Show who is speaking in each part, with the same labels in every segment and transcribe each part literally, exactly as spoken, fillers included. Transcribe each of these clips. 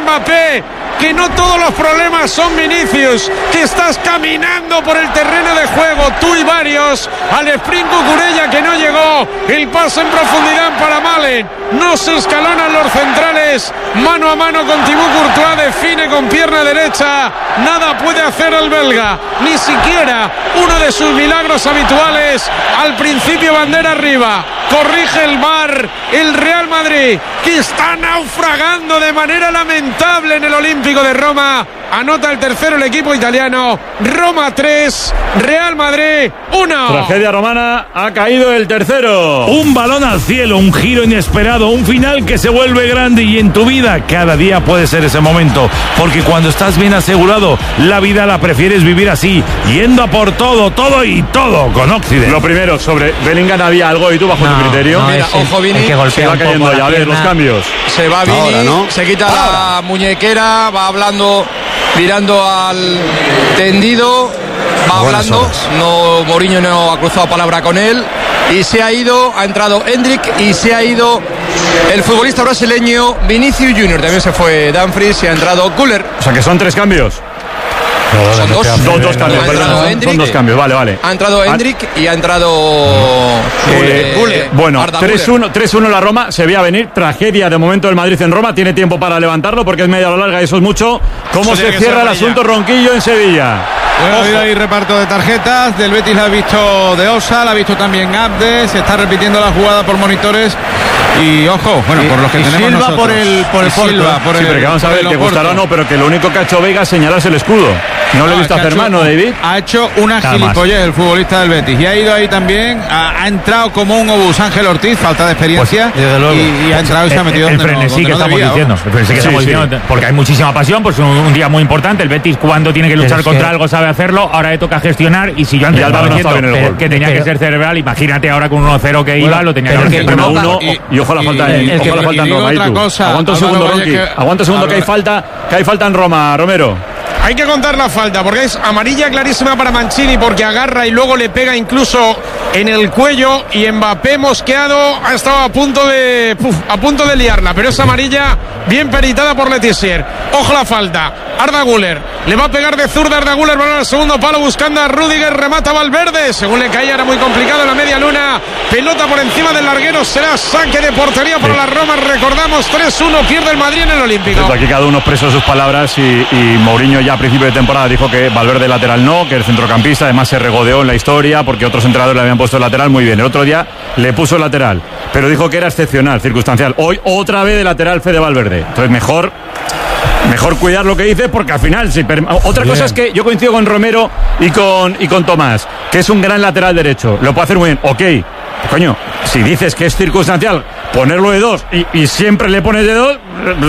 Speaker 1: Mbappé, que no todos los problemas son Vinicius, que estás caminando por el terreno de juego, tú y varios, al sprint Cucurella que no llegó, el pase en profundidad para Malen, no se escalonan los centrales, mano a mano con Thibaut Courtois, define con pierna derecha, nada puede hacer el belga, ni siquiera uno de sus milagros habituales, al principio bandera arriba, corrige el V A R, el Real Madrid, que está naufragando de manera lamentable en el Olímpico de Roma, anota el tercero el equipo italiano, Roma tres, Real Madrid uno.
Speaker 2: Tragedia romana, ha caído el tercero.
Speaker 3: Un balón al cielo, un giro inesperado, un final que se vuelve grande, y en tu vida cada día puede ser ese momento, porque cuando estás bien asegurado, la vida la prefieres vivir así, yendo a por todo, todo y todo con Occident.
Speaker 2: Lo primero, sobre Bellingham había algo y tú bajo
Speaker 4: no,
Speaker 2: tu criterio.
Speaker 4: No,
Speaker 5: Mira, ojo Vini,
Speaker 2: se va cayendo ya, a ver los cambios.
Speaker 5: Se va Vini,
Speaker 6: Ahora, ¿no?
Speaker 5: se quita
Speaker 6: Ahora.
Speaker 5: la muñequera, va hablando, mirando al tendido, va
Speaker 6: Buenas
Speaker 5: hablando,
Speaker 6: horas.
Speaker 5: no, Mourinho no ha cruzado palabra con él, y se ha ido, ha entrado Endrick y se ha ido el futbolista brasileño Vinicius Junior, también se fue Dumfries y ha entrado Güler.
Speaker 2: O sea que son tres cambios.
Speaker 5: Son dos,
Speaker 2: Dos, dos cambios,
Speaker 5: Ha
Speaker 2: perdón,
Speaker 5: entrado
Speaker 2: son,
Speaker 5: Endrick,
Speaker 2: son dos cambios, vale, vale.
Speaker 5: Ha entrado
Speaker 2: Ah,
Speaker 5: Endrick y ha entrado
Speaker 2: Eh,
Speaker 5: eh,
Speaker 2: bueno,
Speaker 5: Arda
Speaker 2: tres uno, tres uno la Roma, se veía venir, tragedia de momento del Madrid en Roma, tiene tiempo para levantarlo porque es media o larga y eso es mucho. ¿Cómo
Speaker 1: Eso
Speaker 2: se
Speaker 1: tiene que
Speaker 2: cierra
Speaker 1: ser
Speaker 2: el
Speaker 1: amarilla.
Speaker 2: asunto Ronquillo en Sevilla?
Speaker 7: Bueno, ha habido ahí reparto de tarjetas. Del Betis la ha visto de Osa, la ha visto también Abde. Se está repitiendo la jugada por monitores. Y ojo, bueno, por los que
Speaker 4: y
Speaker 7: tenemos
Speaker 4: Silva
Speaker 7: nosotros.
Speaker 4: por el- por el
Speaker 7: Y Silva
Speaker 4: Porto.
Speaker 7: por
Speaker 2: Sí,
Speaker 7: el-
Speaker 2: pero que vamos a
Speaker 7: por
Speaker 2: ver,
Speaker 7: el
Speaker 2: que
Speaker 7: Oporto.
Speaker 2: gustará o no, pero que lo único que ha hecho Vega es señalarse el escudo. No, le he
Speaker 7: No,
Speaker 2: visto
Speaker 7: es que
Speaker 2: hacer
Speaker 7: ha hecho
Speaker 2: mano,
Speaker 7: un-
Speaker 2: David.
Speaker 7: Ha hecho una
Speaker 3: Nada más.
Speaker 7: gilipollez el futbolista del Betis. Y ha ido ahí también, ha, ha entrado como un obús Ángel Ortiz, falta de experiencia.
Speaker 3: Pues, desde luego.
Speaker 7: y, y ha entrado y se ha metido
Speaker 3: el, el
Speaker 7: donde no-
Speaker 3: frenesí
Speaker 7: donde
Speaker 3: que
Speaker 7: no
Speaker 3: estamos
Speaker 7: debía,
Speaker 3: diciendo,
Speaker 7: vamos.
Speaker 3: el frenesí que
Speaker 2: Sí,
Speaker 3: estamos
Speaker 2: sí.
Speaker 3: diciendo, porque hay muchísima pasión, pues un, un día muy importante. El Betis, cuando tiene que luchar
Speaker 4: es
Speaker 3: contra
Speaker 4: que-
Speaker 3: algo, sabe hacerlo. Ahora le toca gestionar, y si yo antes
Speaker 2: Y Álvaro no
Speaker 3: estaba
Speaker 2: está bien en el
Speaker 3: diciendo
Speaker 2: gol.
Speaker 3: que, que tenía
Speaker 4: Pero-
Speaker 3: que ser cerebral, imagínate ahora con uno cero que iba,
Speaker 4: Bueno,
Speaker 3: lo tenía que
Speaker 4: pero
Speaker 3: haber
Speaker 4: que
Speaker 3: gestionado.
Speaker 4: no-
Speaker 2: uno
Speaker 7: y-
Speaker 2: y ojo a la
Speaker 7: y-
Speaker 2: falta
Speaker 7: y-
Speaker 2: en,
Speaker 7: el
Speaker 2: ojo
Speaker 7: que-
Speaker 2: a la
Speaker 7: y
Speaker 2: falta en
Speaker 7: digo
Speaker 2: Roma.
Speaker 7: otra
Speaker 2: Itu.
Speaker 7: cosa,
Speaker 2: Aguanta un
Speaker 7: Álvaro
Speaker 2: segundo,
Speaker 7: Valle,
Speaker 2: Ronqui.
Speaker 7: que-
Speaker 2: Aguanta un segundo que hay
Speaker 7: Álvaro-
Speaker 2: falta, que hay falta en Roma, Romero.
Speaker 1: Hay que contar la falta porque es amarilla clarísima para Mancini, porque agarra y luego le pega incluso en el cuello, y Mbappé mosqueado ha estado a punto de puf, a punto de liarla, pero es amarilla bien peritada por Letizier. Ojo la falta, Arda Güler le va a pegar de zurda, Arda Güler balón al segundo palo buscando a Rüdiger, remata Valverde, según le caía era muy complicado en la media luna, pelota por encima del larguero, será saque de portería para la Roma. Recordamos, tres uno pierde el Madrid en el Olímpico.
Speaker 2: Desde aquí cada uno expresó sus palabras, y, y Mourinho ya a principio de temporada dijo que Valverde lateral no, que el centrocampista además se regodeó en la historia porque otros entrenadores le habían puesto el lateral muy bien. El otro día le puso el lateral, pero dijo que era excepcional, circunstancial. Hoy otra vez de lateral Fede Valverde. Entonces mejor mejor cuidar lo que dices, porque al final si per... otra
Speaker 4: Bien.
Speaker 2: cosa es que yo coincido con Romero y con y con Tomás, que es un gran lateral derecho, lo puede hacer muy bien, ok. Coño, si dices que es circunstancial ponerlo de dos y, y siempre le pones de dos,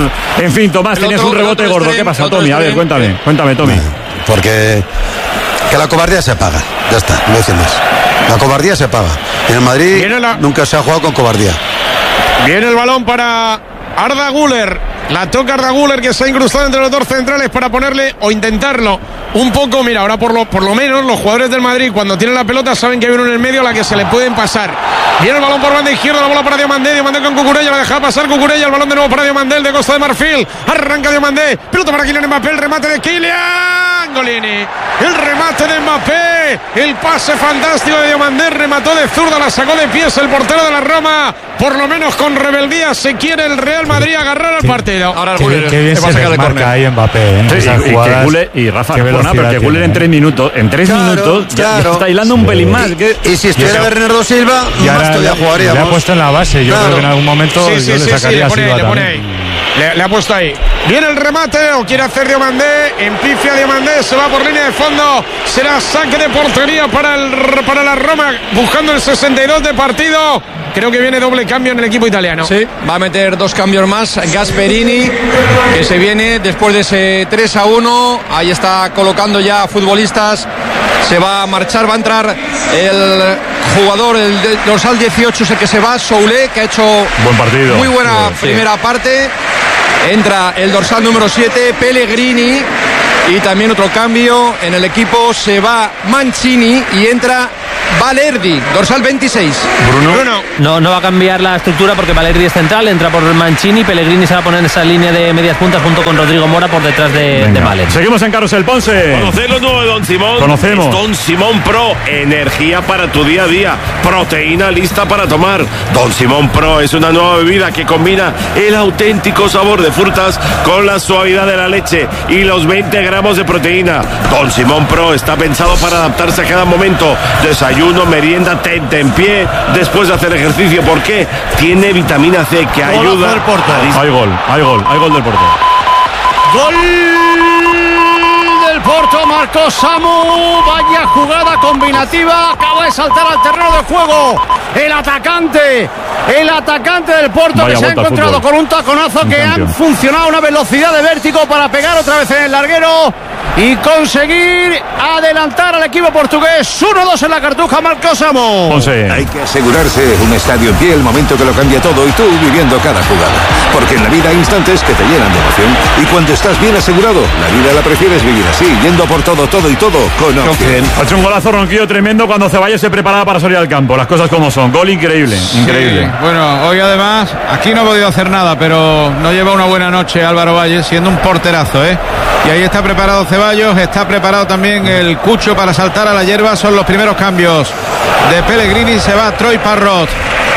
Speaker 2: en fin, Tomás,
Speaker 5: El
Speaker 2: tenías
Speaker 5: otro-
Speaker 2: un
Speaker 5: el
Speaker 2: rebote
Speaker 5: otro
Speaker 2: gordo.
Speaker 5: extremo,
Speaker 2: ¿Qué pasa,
Speaker 5: el otro
Speaker 2: Tommy? A ver,
Speaker 5: extremo,
Speaker 2: cuéntame,
Speaker 5: eh.
Speaker 2: cuéntame, Tommy.
Speaker 6: Porque que la cobardía se paga. Ya está, no decir más. La cobardía se paga. En el Madrid
Speaker 1: Viene la-
Speaker 6: nunca se ha jugado con cobardía.
Speaker 1: Viene el balón para Arda Güler. La toca Arda Güler, que se ha incrustado entre los dos centrales para ponerle o intentarlo un poco. Mira, ahora por lo, por lo menos los jugadores del Madrid, cuando tienen la pelota, saben que hay uno en el medio a la que se le pueden pasar. Viene el balón por banda izquierda, la bola para Diomandé. Diomandé con Cucurella, la deja pasar Cucurella. El balón de nuevo para Diomandé, el de Costa de Marfil. Arranca Diomandé. Pelota para Kylian Mbappé. El remate de Kylian Golini. El remate de Mbappé. El pase fantástico de Diomandé. Remató de zurda, la sacó de pies el portero de la Roma. Por lo menos con rebeldía se quiere el Real Madrid agarrar al partido.
Speaker 5: Ahora el
Speaker 4: Qué,
Speaker 5: Güler,
Speaker 4: qué bien
Speaker 5: que va a
Speaker 4: se
Speaker 5: sacar el
Speaker 4: desmarca
Speaker 5: córner.
Speaker 4: ahí Mbappé, ¿eh?
Speaker 2: Sí,
Speaker 4: Esas
Speaker 2: y, y que
Speaker 4: jugadas,
Speaker 2: Güler y Rafa,
Speaker 4: qué
Speaker 2: perdona, pero que
Speaker 4: velocidad
Speaker 2: Güler en
Speaker 4: tiene,
Speaker 2: tres
Speaker 4: ¿eh?
Speaker 2: minutos, en tres
Speaker 6: Claro,
Speaker 2: minutos, ya-
Speaker 6: claro.
Speaker 2: ya está hilando un
Speaker 4: Sí.
Speaker 2: pelín más. que-
Speaker 6: Y si estuviera Bernardo Silva,
Speaker 4: Y
Speaker 6: más
Speaker 4: ahora
Speaker 6: todavía
Speaker 4: le, le
Speaker 6: jugaríamos.
Speaker 4: ha puesto en la base. Yo
Speaker 6: Claro.
Speaker 4: creo que en algún momento
Speaker 1: Sí,
Speaker 4: yo
Speaker 1: sí,
Speaker 4: le
Speaker 1: sí, sí,
Speaker 4: sacaría
Speaker 1: le
Speaker 4: a
Speaker 1: pone ahí,
Speaker 4: Silva
Speaker 1: le pone
Speaker 4: también.
Speaker 1: ahí. Le, le ha puesto ahí. Viene el remate, o quiere hacer Diomandé. Empifia Diomandé, se va por línea de fondo. Será saque de portería para, el, para la Roma, buscando el sesenta y dos de partido. Creo que viene doble cambio en el equipo italiano.
Speaker 5: Sí, va a meter dos cambios más. Gasperini, que se viene después de ese tres a uno. Ahí está colocando ya futbolistas. Se va a marchar, va a entrar el jugador, el de- dorsal dieciocho, es el que se va, Soulé, que ha hecho
Speaker 2: Buen partido.
Speaker 5: muy buena
Speaker 2: Sí.
Speaker 5: primera parte. Entra el dorsal número siete, Pellegrini. Y también otro cambio en el equipo, se va Mancini y entra Valerdi, dorsal veintiséis.
Speaker 2: Bruno.
Speaker 1: Bruno.
Speaker 4: No, no va a cambiar la estructura porque Valerdi es central, entra por Mancini, Pellegrini se va a poner en esa línea de medias puntas junto con Rodrigo Mora por detrás de, de Valerdi.
Speaker 2: Seguimos en Carrusel Ponce.
Speaker 3: ¿Conocéis lo nuevo de Don Simón?
Speaker 2: Conocemos.
Speaker 3: Es Don Simón Pro, energía para tu día a día, proteína lista para tomar. Don Simón Pro es una nueva bebida que combina el auténtico sabor de frutas con la suavidad de la leche y los veinte gramos de proteína. Don Simón Pro está pensado para adaptarse a cada momento. Desayuno, merienda, tente en pie después de hacer ejercicio. ¿Por qué? Tiene vitamina C que ayuda
Speaker 7: del Porto.
Speaker 3: a...
Speaker 2: Hay gol, hay gol, hay gol del Porto.
Speaker 8: Gol del Porto, marcó Samu. Vaya jugada combinativa. Acaba de saltar al terreno de juego el atacante. El atacante del Porto.
Speaker 2: Vaya
Speaker 8: que se ha
Speaker 2: vuelta al
Speaker 8: encontrado
Speaker 2: fútbol.
Speaker 8: con un taconazo
Speaker 2: Un
Speaker 8: que
Speaker 2: campeón.
Speaker 8: han funcionado a una velocidad de vértigo para pegar otra vez en el larguero y conseguir adelantar al equipo portugués. uno dos en la Cartuja, marcó Samu.
Speaker 2: Ponce.
Speaker 9: Hay que asegurarse un estadio en pie, el momento que lo cambia todo y tú viviendo cada jugada. Porque en la vida hay instantes que te llenan de emoción. Y cuando estás bien asegurado, la vida la prefieres vivir así, yendo por todo, todo y todo con Opción.
Speaker 2: Ha hecho un golazo Ronquillo tremendo cuando Ceballos se preparaba para salir al campo. Las cosas como son. Gol increíble, increíble.
Speaker 7: Sí, bueno, hoy además, aquí no ha podido hacer nada, pero no lleva una buena noche Álvaro Valle, siendo un porterazo, ¿eh? Y ahí está preparado Ceballos, está preparado también el Cucho para saltar a la hierba. Son los primeros cambios de Pellegrini. Se va Troy Parrot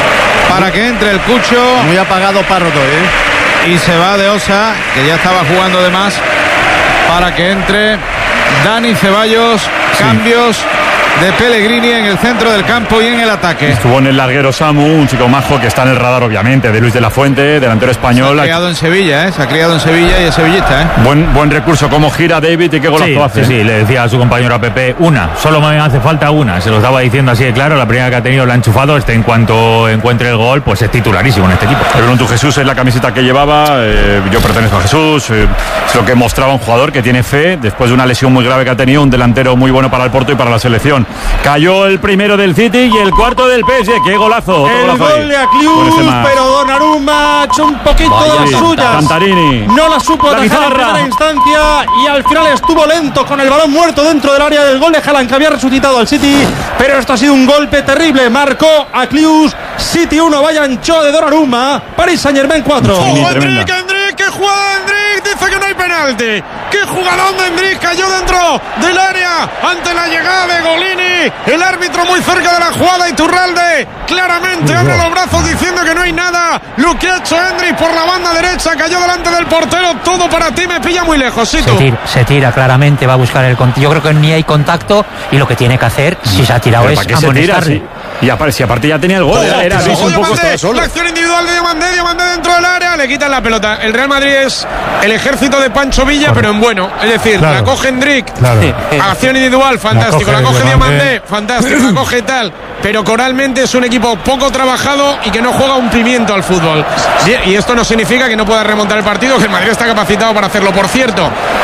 Speaker 7: para que entre el Cucho.
Speaker 8: Muy apagado Parrot hoy, ¿eh?
Speaker 7: Y se va de Osa, que ya estaba jugando de más, para que entre Dani Ceballos. Cambios de Pellegrini en el centro del campo y en el ataque.
Speaker 2: Estuvo en el larguero Samu, un chico majo que está en el radar obviamente, de Luis de la Fuente, delantero español.
Speaker 7: Se ha criado en Sevilla, ¿eh? Se ha criado en Sevilla y es sevillista, ¿eh?
Speaker 2: Buen, buen recurso, cómo gira David y qué golazo
Speaker 10: Sí,
Speaker 2: hace.
Speaker 10: sí, sí, le decía a su compañero a Pepe, una, solo me hace falta una, se lo estaba diciendo así de claro, la primera que ha tenido la ha enchufado, este en cuanto encuentre el gol, pues es titularísimo en este equipo.
Speaker 2: Pero tu Jesús es la camiseta que llevaba, eh, yo pertenezco a Jesús, eh, es lo que mostraba un jugador que tiene fe, después de una lesión muy grave que ha tenido, un delantero muy bueno para el Porto y para la selección. Cayó el primero del City y el cuarto del P S G, qué golazo.
Speaker 11: El
Speaker 2: golazo
Speaker 11: gol
Speaker 2: ahí.
Speaker 11: de
Speaker 2: Con
Speaker 11: Aklius,
Speaker 2: ese más.
Speaker 11: pero Donnarumma ha hecho un poquito
Speaker 2: Vaya,
Speaker 11: de las
Speaker 2: sí,
Speaker 11: suyas.
Speaker 2: Cantarini.
Speaker 11: No la supo
Speaker 2: La
Speaker 11: atajar en
Speaker 2: bizarra.
Speaker 11: primera instancia y al final estuvo lento con el balón muerto dentro del área del gol de Haaland que había resucitado al City, pero esto ha sido un golpe terrible. Marcó Aklius, City uno, vaya ancho de Donnarumma, Paris Saint-Germain cuatro.
Speaker 1: ¡Oh, Endrick, Endrick! ¡Qué jugada de Endrick! Dice que no hay penalti. ¡Qué jugadón de Endrick! Cayó dentro del área ante la llegada de Golini. El árbitro muy cerca de la jugada. Iturralde claramente abre los brazos diciendo que no hay nada. Lo que ha hecho Endrick por la banda derecha cayó delante del portero. Todo para ti, me pilla muy lejos. ¿Sí, tú?
Speaker 12: Se tira, se tira claramente, va a buscar el contacto. Yo creo que ni hay contacto y lo que tiene que hacer, si se ha tirado,
Speaker 2: ¿Pero
Speaker 12: es
Speaker 2: para qué se tira?
Speaker 12: amonestarle.
Speaker 2: Sí. Y aparte, si aparte ya tenía el gol,
Speaker 1: Oh,
Speaker 2: era, era
Speaker 1: ojo,
Speaker 2: así un poco
Speaker 1: Diamandé,
Speaker 2: estaba solo.
Speaker 1: la acción individual de Diamandé, Diamandé dentro del área, le quitan la pelota. El Real Madrid es el ejército de Pancho Villa, Correcto. Pero en bueno. Es decir,
Speaker 11: Claro.
Speaker 1: la coge Endrick,
Speaker 11: Claro.
Speaker 1: acción individual, fantástico. La
Speaker 11: La
Speaker 1: coge,
Speaker 11: coge
Speaker 1: Diamandé,
Speaker 11: Diamandé.
Speaker 1: fantástico. La coge tal. Pero coralmente es un equipo poco trabajado y que no juega un pimiento al fútbol. Y esto no significa que no pueda remontar el partido, que el Madrid está capacitado para hacerlo. Por cierto,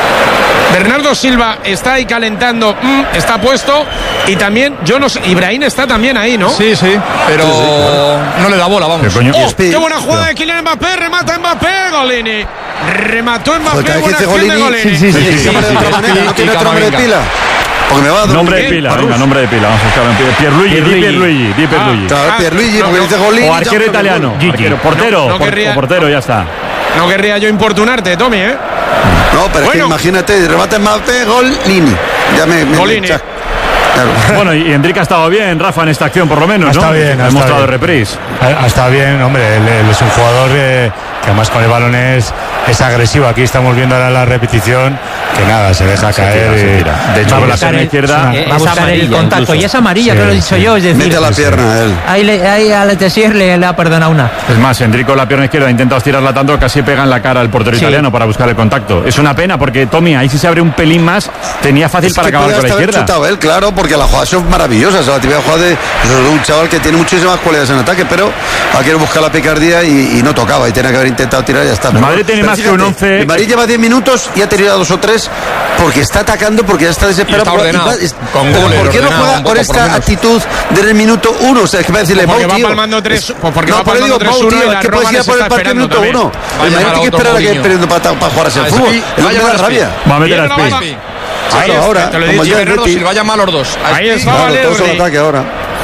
Speaker 1: Bernardo Silva está ahí calentando, mm, está puesto, y también, yo no sé, Ibrahim está también ahí, ¿no?
Speaker 5: Sí, sí, pero sí, sí, claro. No le da bola, vamos.
Speaker 2: ¿Qué coño?
Speaker 1: ¡Oh, qué buena jugada de Kylian Mbappé! Remata Mbappé, Golini. Remató Mbappé,
Speaker 6: Joder,
Speaker 1: buena
Speaker 6: ¿qué dice
Speaker 1: acción de
Speaker 6: Golini?
Speaker 1: Golini.
Speaker 6: Sí, sí, sí,
Speaker 5: Sí,
Speaker 6: sí,
Speaker 5: sí,
Speaker 6: llama de
Speaker 5: sí,
Speaker 6: otra
Speaker 5: sí,
Speaker 6: manera,
Speaker 5: sí,
Speaker 6: no tiene
Speaker 5: sí,
Speaker 6: otro nombre de
Speaker 5: Camavinga.
Speaker 6: pila. Porque me va a dar
Speaker 2: Nombre de
Speaker 6: un-
Speaker 2: pila, venga, nombre de pila. Vamos a buscar. Pierluigi, di Pierluigi, di Pierluigi.
Speaker 6: Claro,
Speaker 1: Ah,
Speaker 6: Pierluigi,
Speaker 1: no,
Speaker 6: porque
Speaker 1: no.
Speaker 6: dice Golini.
Speaker 2: O
Speaker 6: ya
Speaker 2: arquero
Speaker 6: me
Speaker 2: italiano.
Speaker 6: voy.
Speaker 2: Arquero, portero,
Speaker 1: No, no
Speaker 2: por-
Speaker 1: querría-
Speaker 2: o portero, ya está.
Speaker 1: No querría yo importunarte, Tommy, ¿eh?
Speaker 6: No, pero es
Speaker 1: Bueno.
Speaker 6: que imagínate, remate Mbappé, Golini. Ya me. me
Speaker 1: Golini.
Speaker 6: ya. Claro.
Speaker 2: Bueno, y Endrick ha estado bien, Rafa, en esta acción por lo menos, ¿no?
Speaker 11: Está bien,
Speaker 2: Ha
Speaker 11: está
Speaker 2: mostrado
Speaker 11: bien.
Speaker 2: reprise.
Speaker 11: Ha estado bien, hombre, él, él es un jugador que, que además con el balón es, es agresivo. Aquí estamos viendo ahora la repetición, que nada, se deja
Speaker 2: Se
Speaker 11: caer.
Speaker 2: tira, se
Speaker 11: y-
Speaker 2: tira. De hecho,
Speaker 12: Va a
Speaker 2: con la
Speaker 12: buscar
Speaker 2: pierna
Speaker 12: el-
Speaker 2: izquierda.
Speaker 12: eh,
Speaker 4: Es
Speaker 12: va a buscar el
Speaker 4: amarilla,
Speaker 12: contacto
Speaker 4: incluso.
Speaker 12: y es amarilla,
Speaker 11: Sí,
Speaker 12: que lo he dicho
Speaker 11: sí.
Speaker 12: yo, es decir,
Speaker 6: Mete la pierna él.
Speaker 12: ahí, le, ahí a Letessier le, le ha perdonado una.
Speaker 2: Es más, Endrick con la pierna izquierda ha intentado estirarla tanto, casi pega en la cara al portero
Speaker 12: Sí.
Speaker 2: italiano para buscar el contacto. Es una pena porque Tommy, ahí si se abre un pelín más, tenía fácil
Speaker 6: Es
Speaker 2: para
Speaker 6: que
Speaker 2: acabar
Speaker 6: podía
Speaker 2: con la
Speaker 6: hasta haber
Speaker 2: izquierda.
Speaker 6: chutado él, claro, porque las jugadas son maravillosas. O sea, la típica jugada de, de un chaval que tiene muchísimas cualidades en ataque, pero ha querido buscar la picardía y, y no tocaba. Y tenía que haber intentado tirar y ya está.
Speaker 2: El Madrid tiene más que un once.
Speaker 6: El Madrid lleva diez minutos y ha tirado dos o tres porque está atacando, porque ya está desesperado.
Speaker 5: Y está ordenado,
Speaker 6: Y va- es-
Speaker 5: con
Speaker 6: pero
Speaker 5: goles,
Speaker 6: ¿por qué no
Speaker 5: ordenado,
Speaker 6: juega
Speaker 5: un
Speaker 6: con
Speaker 5: poco,
Speaker 6: esta
Speaker 5: por lo menos.
Speaker 6: actitud desde el minuto uno? O sea, es que va a decirle,
Speaker 1: Porque
Speaker 6: Mau,
Speaker 1: va
Speaker 6: tío,
Speaker 1: palmando tres-
Speaker 6: es-
Speaker 1: pues porque va
Speaker 6: pero
Speaker 1: palmando
Speaker 6: digo,
Speaker 1: tres
Speaker 6: Mau,
Speaker 1: uno
Speaker 6: tío,
Speaker 1: y la
Speaker 6: es que
Speaker 1: Roma
Speaker 6: puedes ir a
Speaker 1: les
Speaker 6: por el
Speaker 1: está
Speaker 6: partido
Speaker 1: esperando
Speaker 6: minuto
Speaker 1: también.
Speaker 6: uno.
Speaker 5: Va a
Speaker 6: El Madrid
Speaker 5: llamar a
Speaker 6: tiene que
Speaker 5: otro
Speaker 6: esperar a que
Speaker 5: Mourinho.
Speaker 6: perdiendo para, para jugar así al
Speaker 5: Ah,
Speaker 6: fútbol.
Speaker 5: sí,
Speaker 6: Es
Speaker 5: va a
Speaker 6: lo que me
Speaker 5: llamar
Speaker 6: da
Speaker 5: a
Speaker 6: rabia.
Speaker 5: Spi.
Speaker 2: Va a meter a
Speaker 1: Viene la
Speaker 2: Spi.
Speaker 1: bala.
Speaker 6: Claro,
Speaker 1: Ahí está,
Speaker 6: ahora,
Speaker 1: te lo he
Speaker 6: como
Speaker 1: dicho,
Speaker 6: ya el
Speaker 1: Bernardo
Speaker 6: Betis.
Speaker 5: Silva llama a los dos. A
Speaker 1: Ahí
Speaker 5: Spi
Speaker 1: está
Speaker 6: Claro,
Speaker 1: Valerdi.
Speaker 6: todos al ataque ahora.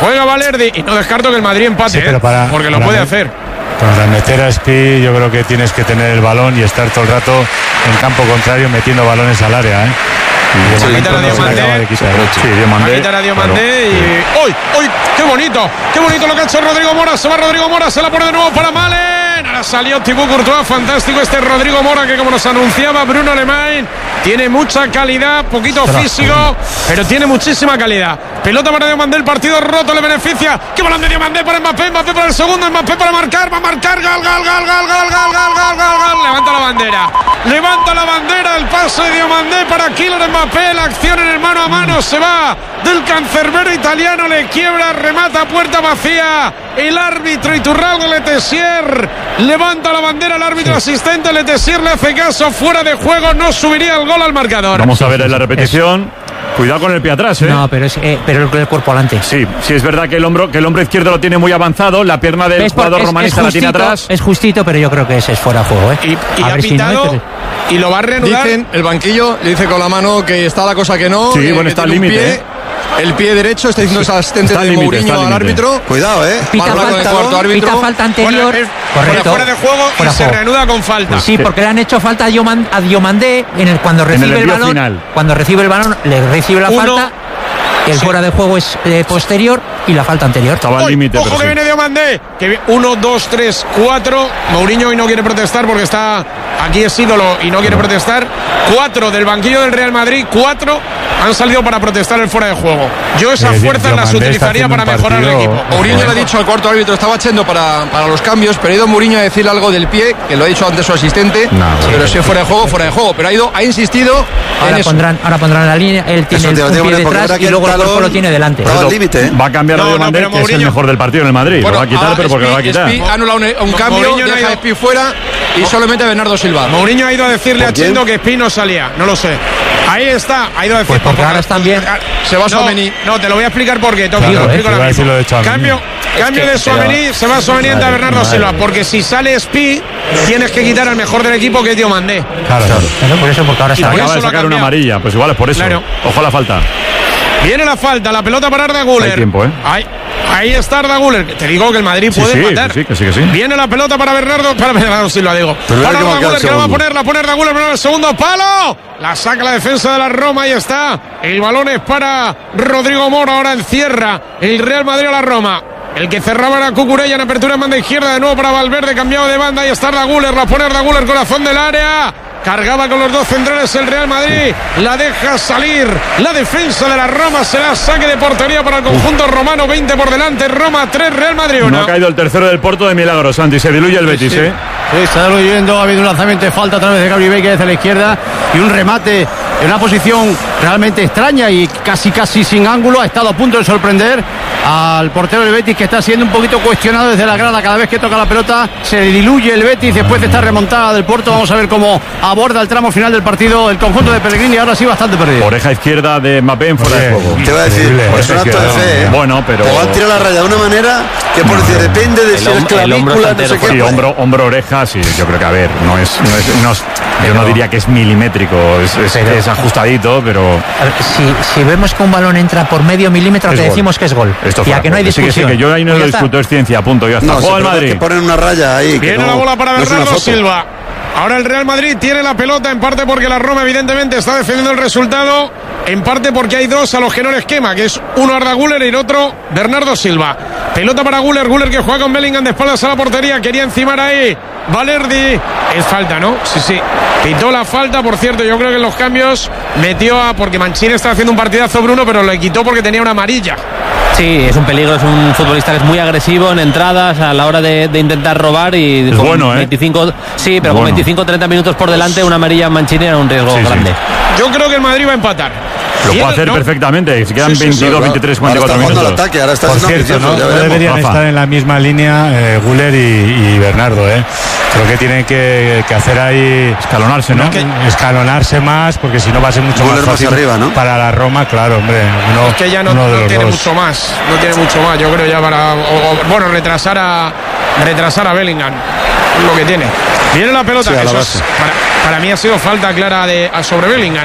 Speaker 1: Juega Valerdi y no descarto que el Madrid empate,
Speaker 13: Sí, pero para-
Speaker 1: ¿eh? porque lo
Speaker 13: para
Speaker 1: puede
Speaker 13: mí-
Speaker 1: hacer.
Speaker 13: Para meter a Spi, yo creo que tienes que tener el balón y estar todo el rato en campo contrario metiendo balones al área, ¿eh? Y de
Speaker 1: Sí,
Speaker 13: momento
Speaker 1: quitar a
Speaker 13: no se le
Speaker 1: Diomandé.
Speaker 13: acaba de quitar.
Speaker 2: Sí,
Speaker 1: Va a
Speaker 2: Diomandé.
Speaker 1: quitar a Diomandé y... ¡Uy! ¡Uy! ¡Qué bonito! ¡Qué bonito lo que ha hecho Rodrigo Mora! Se va Rodrigo Mora, se la pone de nuevo para Malen. Ahora salió Thibaut Courtois. Fantástico este Rodrigo Mora que, como nos anunciaba Bruno Alemán, tiene mucha calidad, poquito físico, pero tiene muchísima calidad. Pelota para Diomandé, el partido roto, le beneficia. ¡Qué balón de Diomandé para Mbappé! Mbappé para el segundo, Mbappé para marcar, va a marcar, gol, gol, gol, gol, gol, gol, gol, gol, gol, gol. Levanta la bandera, levanta la bandera, el pase de Diomandé para Kylian Mbappé, la acción en el mano a mano, se va del cancerbero italiano, le quiebra, remata, puerta vacía, el árbitro Iturralde Letessier, levanta la bandera, el árbitro asistente Letessier le hace caso, fuera de juego, no subiría el gol al marcador.
Speaker 2: Vamos a ver en la repetición. Cuidado con el pie atrás, ¿eh?
Speaker 12: No, pero es eh, pero el, el cuerpo adelante.
Speaker 2: Sí, sí es verdad que el hombro, que el hombro izquierdo lo tiene muy avanzado, la pierna del
Speaker 12: ¿Ves? Por-
Speaker 2: jugador
Speaker 12: es-
Speaker 2: romanista
Speaker 12: es
Speaker 2: la tiene
Speaker 12: justito,
Speaker 2: atrás.
Speaker 12: Es justito, pero yo creo que ese es fuera de juego, ¿eh?
Speaker 1: Y, y
Speaker 12: A
Speaker 1: ha
Speaker 12: ver si no
Speaker 1: pitado
Speaker 12: mete-
Speaker 1: y lo va a reanudar.
Speaker 5: Dicen, el banquillo le dice con la mano que está la cosa que no.
Speaker 2: Sí,
Speaker 5: eh,
Speaker 2: bueno,
Speaker 5: que
Speaker 2: está al
Speaker 5: tiene un
Speaker 2: límite,
Speaker 5: pie,
Speaker 2: ¿eh?
Speaker 5: El pie derecho, está diciendo ese asistente
Speaker 2: Está al
Speaker 5: de
Speaker 2: límite,
Speaker 5: Mourinho
Speaker 2: está al
Speaker 5: al
Speaker 2: límite.
Speaker 5: árbitro.
Speaker 6: Cuidado, ¿eh?
Speaker 12: Pita
Speaker 5: Mal rato del
Speaker 12: falta,
Speaker 5: cuarto árbitro.
Speaker 12: pita falta anterior.
Speaker 1: Fuera, es-
Speaker 12: Correcto.
Speaker 1: fuera de juego
Speaker 12: Fuera
Speaker 1: y se
Speaker 12: juego.
Speaker 1: reanuda con falta.
Speaker 12: Sí, porque le han hecho falta a, Dioman- a Diomandé en el, cuando recibe el,
Speaker 2: envío
Speaker 12: balón.
Speaker 2: final.
Speaker 12: Cuando recibe el balón, le recibe la
Speaker 1: Uno.
Speaker 12: falta. El
Speaker 1: Sí.
Speaker 12: fuera de juego es eh, posterior y la falta anterior.
Speaker 2: Estaba al
Speaker 1: Uy,
Speaker 2: límite,
Speaker 1: ojo
Speaker 2: pero
Speaker 1: que
Speaker 2: sí.
Speaker 1: viene Diomandé, que vi- uno, dos, tres, cuatro. Mourinho hoy no quiere protestar porque está aquí, es ídolo y no quiere protestar. Cuatro del banquillo del Real Madrid, cuatro han salido para protestar el fuera de juego. Yo esas
Speaker 13: Sí,
Speaker 1: fuerzas las
Speaker 13: Diomandé está
Speaker 1: utilizaría
Speaker 13: haciendo
Speaker 1: para
Speaker 13: un
Speaker 1: mejorar el
Speaker 13: partido-
Speaker 1: equipo.
Speaker 5: Mourinho
Speaker 13: Joder.
Speaker 5: le ha dicho al cuarto árbitro, estaba echando para, para los cambios, pero ha ido Mourinho a decirle algo del pie, que lo ha dicho antes su asistente.
Speaker 2: No,
Speaker 5: pero si es fuera de juego, fuera de juego. Pero ha ido, ha insistido en
Speaker 12: Ahora
Speaker 5: eso.
Speaker 12: pondrán, ahora pondrán la línea, él tiene
Speaker 6: Eso
Speaker 12: el
Speaker 6: te lo
Speaker 12: un
Speaker 6: digo,
Speaker 12: pie
Speaker 6: porque
Speaker 12: detrás
Speaker 6: ahora que
Speaker 12: y
Speaker 6: el
Speaker 12: luego el cuerpo
Speaker 6: talón
Speaker 12: lo tiene delante.
Speaker 6: estaba al límite, ¿eh?
Speaker 2: Va a cambiar
Speaker 1: No,
Speaker 2: a
Speaker 1: no,
Speaker 2: Diomandé,
Speaker 1: pero
Speaker 2: que es el
Speaker 1: Mourinho-
Speaker 2: mejor del partido en el Madrid.
Speaker 5: Bueno,
Speaker 2: lo va a quitar,
Speaker 5: ahora
Speaker 2: pero porque lo va a
Speaker 5: Spi-
Speaker 2: quitar.
Speaker 5: Spi anula un, un cambio,
Speaker 1: Mourinho no ha
Speaker 5: deja a
Speaker 1: ido-
Speaker 5: Spi fuera y solamente a Bernardo Silva.
Speaker 1: Mourinho ha ido a decirle
Speaker 6: ¿Por
Speaker 1: a
Speaker 6: quién?
Speaker 1: Chendo que Spi no salía, no lo sé. Ahí está, ha ido a decir
Speaker 12: Pues porque ahora están bien.
Speaker 5: Se va
Speaker 1: no,
Speaker 5: Tchouaméni.
Speaker 1: no, te lo voy a explicar por qué, Toki,
Speaker 12: Claro,
Speaker 1: te lo
Speaker 12: eh,
Speaker 1: explico
Speaker 13: te
Speaker 1: ahora
Speaker 13: iba a decir
Speaker 1: mismo.
Speaker 13: lo de Tchouaméni.
Speaker 1: Cambio, cambio
Speaker 12: que-
Speaker 1: de Tchouaméni, se va Tchouaméni a
Speaker 13: Madre,
Speaker 1: Bernardo
Speaker 13: madre.
Speaker 1: Silva, porque si sale Spi, tienes que quitar al mejor del equipo, que es Diomandé.
Speaker 13: Claro, claro.
Speaker 12: Claro, por eso, porque ahora
Speaker 1: Y
Speaker 12: está
Speaker 1: por
Speaker 12: bien.
Speaker 2: Acaba de
Speaker 1: eso lo ha
Speaker 2: sacar una
Speaker 1: cambiado.
Speaker 2: amarilla, pues igual es por eso.
Speaker 1: Claro.
Speaker 2: Ojo a la falta.
Speaker 1: Viene la falta, la pelota para Arda Güler.
Speaker 2: Hay tiempo, ¿eh?
Speaker 1: Ahí, ahí está Arda Güler. Te digo que el Madrid
Speaker 2: Sí,
Speaker 1: puede
Speaker 2: sí,
Speaker 1: empatar.
Speaker 2: sí, sí, que sí, que sí.
Speaker 1: Viene la pelota para Bernardo, para Bernardo Silva, digo.
Speaker 6: Pero
Speaker 1: Para
Speaker 6: hay que
Speaker 1: Arda
Speaker 6: marcar
Speaker 1: Güler,
Speaker 6: el
Speaker 1: que la va a
Speaker 6: segundo.
Speaker 1: poner, la pone Arda Güler, pero el segundo palo. La saca la defensa de la Roma, ahí está. El balón es para Rodrigo Mora, ahora encierra el Real Madrid a la Roma. El que cerraba era Cucurella en apertura en banda izquierda, de nuevo para Valverde, cambiado de banda, ahí está Arda Güler, la pone Arda Güler, corazón del área. Cargaba con los dos centrales el Real Madrid, la deja salir la defensa de la Roma, será saque de portería para el conjunto romano, veinte por delante, Roma tres, Real Madrid uno.
Speaker 2: No ha caído el tercero del Porto de milagro, Santi. Se diluye el Betis, ¿eh?
Speaker 8: Sí, está diluyendo, ha habido un lanzamiento de falta a través de Gabriel Veiga desde la izquierda y un remate en una posición realmente extraña y casi casi sin ángulo. Ha estado a punto de sorprender al portero del Betis, que está siendo un poquito cuestionado desde la grada. Cada vez que toca la pelota se diluye el Betis después de esta remontada del Porto. Vamos a ver cómo aborda el tramo final del partido el conjunto de Pellegrini, ahora sí bastante perdido.
Speaker 2: Oreja izquierda de Mbappé en fuera de
Speaker 13: Oye,
Speaker 2: juego.
Speaker 6: Te voy a decir,
Speaker 13: Increíble,
Speaker 6: es un
Speaker 2: oreja
Speaker 6: acto de
Speaker 2: izquierda.
Speaker 6: fe, ¿eh?
Speaker 2: Bueno, pero-
Speaker 6: Te van a tirar la raya de una manera que por decir, depende de
Speaker 4: El
Speaker 6: si es
Speaker 4: hom- el hombro
Speaker 6: clavícula,
Speaker 4: está
Speaker 6: no sé
Speaker 4: entero.
Speaker 6: qué.
Speaker 2: Sí,
Speaker 6: pues,
Speaker 2: hombro, hombro, oreja, sí, yo creo que a ver, no es, no es, no es- yo no diría que es milimétrico, es, es-
Speaker 12: Pero-
Speaker 2: es ajustadito, pero
Speaker 12: A ver, si, si vemos que un balón entra por medio milímetro,
Speaker 2: Es
Speaker 12: te
Speaker 2: gol.
Speaker 12: decimos que es gol.
Speaker 2: esto
Speaker 12: y
Speaker 2: fuera
Speaker 12: a que no hay
Speaker 2: de juego.
Speaker 12: discusión.
Speaker 2: Sí, que sí, que yo ahí no
Speaker 12: Pues
Speaker 2: lo
Speaker 12: ya está.
Speaker 2: discuto, es ciencia, punto, ya está.
Speaker 6: No,
Speaker 2: Juega el
Speaker 6: simplemente
Speaker 2: Madrid.
Speaker 6: que ponen una raya ahí. que
Speaker 1: Viene
Speaker 6: no-
Speaker 1: la bola para
Speaker 6: no es una
Speaker 1: Bernardo
Speaker 6: foto.
Speaker 1: Silva. Ahora el Real Madrid tiene la pelota, en parte porque la Roma evidentemente está defendiendo el resultado, en parte porque hay dos a los que no les quema, que es uno Arda Güler y el otro Bernardo Silva. Pelota para Güler, Güler que juega con Bellingham de espaldas a la portería, quería encimar ahí Valerdi. Es falta, ¿no? Sí, sí. Pitó la falta, por cierto, yo creo que en los cambios metió a... porque Mancini está haciendo un partidazo, Bruno, pero le quitó porque tenía una amarilla.
Speaker 4: Sí, es un peligro, es un futbolista que es muy agresivo en entradas a la hora de, de intentar robar y
Speaker 2: Es
Speaker 4: con
Speaker 2: bueno, ¿eh?
Speaker 4: veinticinco, sí, pero
Speaker 2: Bueno.
Speaker 4: con veinticinco treinta minutos por delante una amarilla en Mancini era un riesgo
Speaker 2: Sí, sí.
Speaker 4: grande.
Speaker 1: Yo creo que el Madrid va a empatar.
Speaker 2: Lo
Speaker 1: Y
Speaker 2: puede
Speaker 1: él-
Speaker 2: hacer
Speaker 1: no,
Speaker 2: perfectamente, si quedan
Speaker 6: Sí, sí, sí,
Speaker 2: veintidós,
Speaker 6: claro.
Speaker 2: veintitrés,
Speaker 6: Ahora
Speaker 2: cuarenta y
Speaker 6: está
Speaker 2: cuatro
Speaker 6: jugando al
Speaker 2: minutos.
Speaker 6: ataque, ahora está
Speaker 13: Por
Speaker 6: siendo
Speaker 13: cierto,
Speaker 6: ambicioso,
Speaker 13: ¿no?
Speaker 6: ya
Speaker 13: No
Speaker 6: veremos.
Speaker 13: deberían
Speaker 2: Rafa.
Speaker 13: estar en la misma línea eh, Güler y, y Bernardo, ¿eh? Creo que tienen que, que hacer ahí...
Speaker 2: Escalonarse, ¿no?
Speaker 13: Escalonarse más, porque si no va a ser mucho
Speaker 6: Güler
Speaker 13: más
Speaker 6: más
Speaker 13: fácil
Speaker 6: arriba, ¿no?
Speaker 13: para la Roma, claro, hombre. Uno,
Speaker 1: Es que ya no,
Speaker 13: uno de
Speaker 1: no
Speaker 13: los
Speaker 1: tiene
Speaker 13: dos.
Speaker 1: mucho más, no tiene mucho más, yo creo ya para, o- o, bueno, retrasar a retrasar a Bellingham, es lo que tiene. Viene la pelota,
Speaker 6: Sí, a la
Speaker 1: eso
Speaker 6: base.
Speaker 1: es- para, para mí ha sido falta clara de, a sobre Bellingham.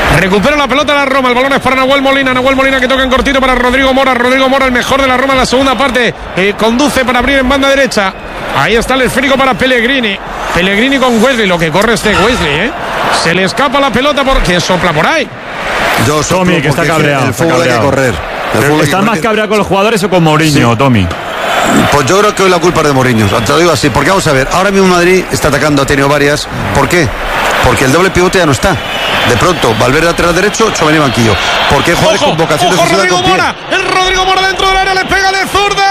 Speaker 1: Recupera la pelota la Roma, el balón es para Nahuel Molina, Nahuel Molina que toca en cortito para Rodrigo Mora, Rodrigo Mora el mejor de la Roma en la segunda parte, eh, conduce para abrir en banda derecha, ahí está el esférico para Pellegrini, Pellegrini con Wesley, lo que corre este Wesley, ¿eh? Se le escapa la pelota porque sopla por ahí.
Speaker 6: Yo
Speaker 2: Tommy, que está cabreado.
Speaker 6: El fútbol hay que correr.
Speaker 2: ¿Estás más cabreado con los jugadores o con Mourinho, sí. Tommy?
Speaker 6: Pues yo creo que hoy la culpa es de Mourinho, te lo digo así, porque vamos a ver, ahora mismo Madrid está atacando, ha tenido varias, ¿por qué? Porque el doble pivote ya no está. De pronto, Valverde lateral derecho, Tchouaméni banquillo. Porque hay jugadores con vocación de ofensiva
Speaker 1: Rodrigo
Speaker 6: con pie.
Speaker 1: Mora, el Rodrigo Mora dentro del área, le pega de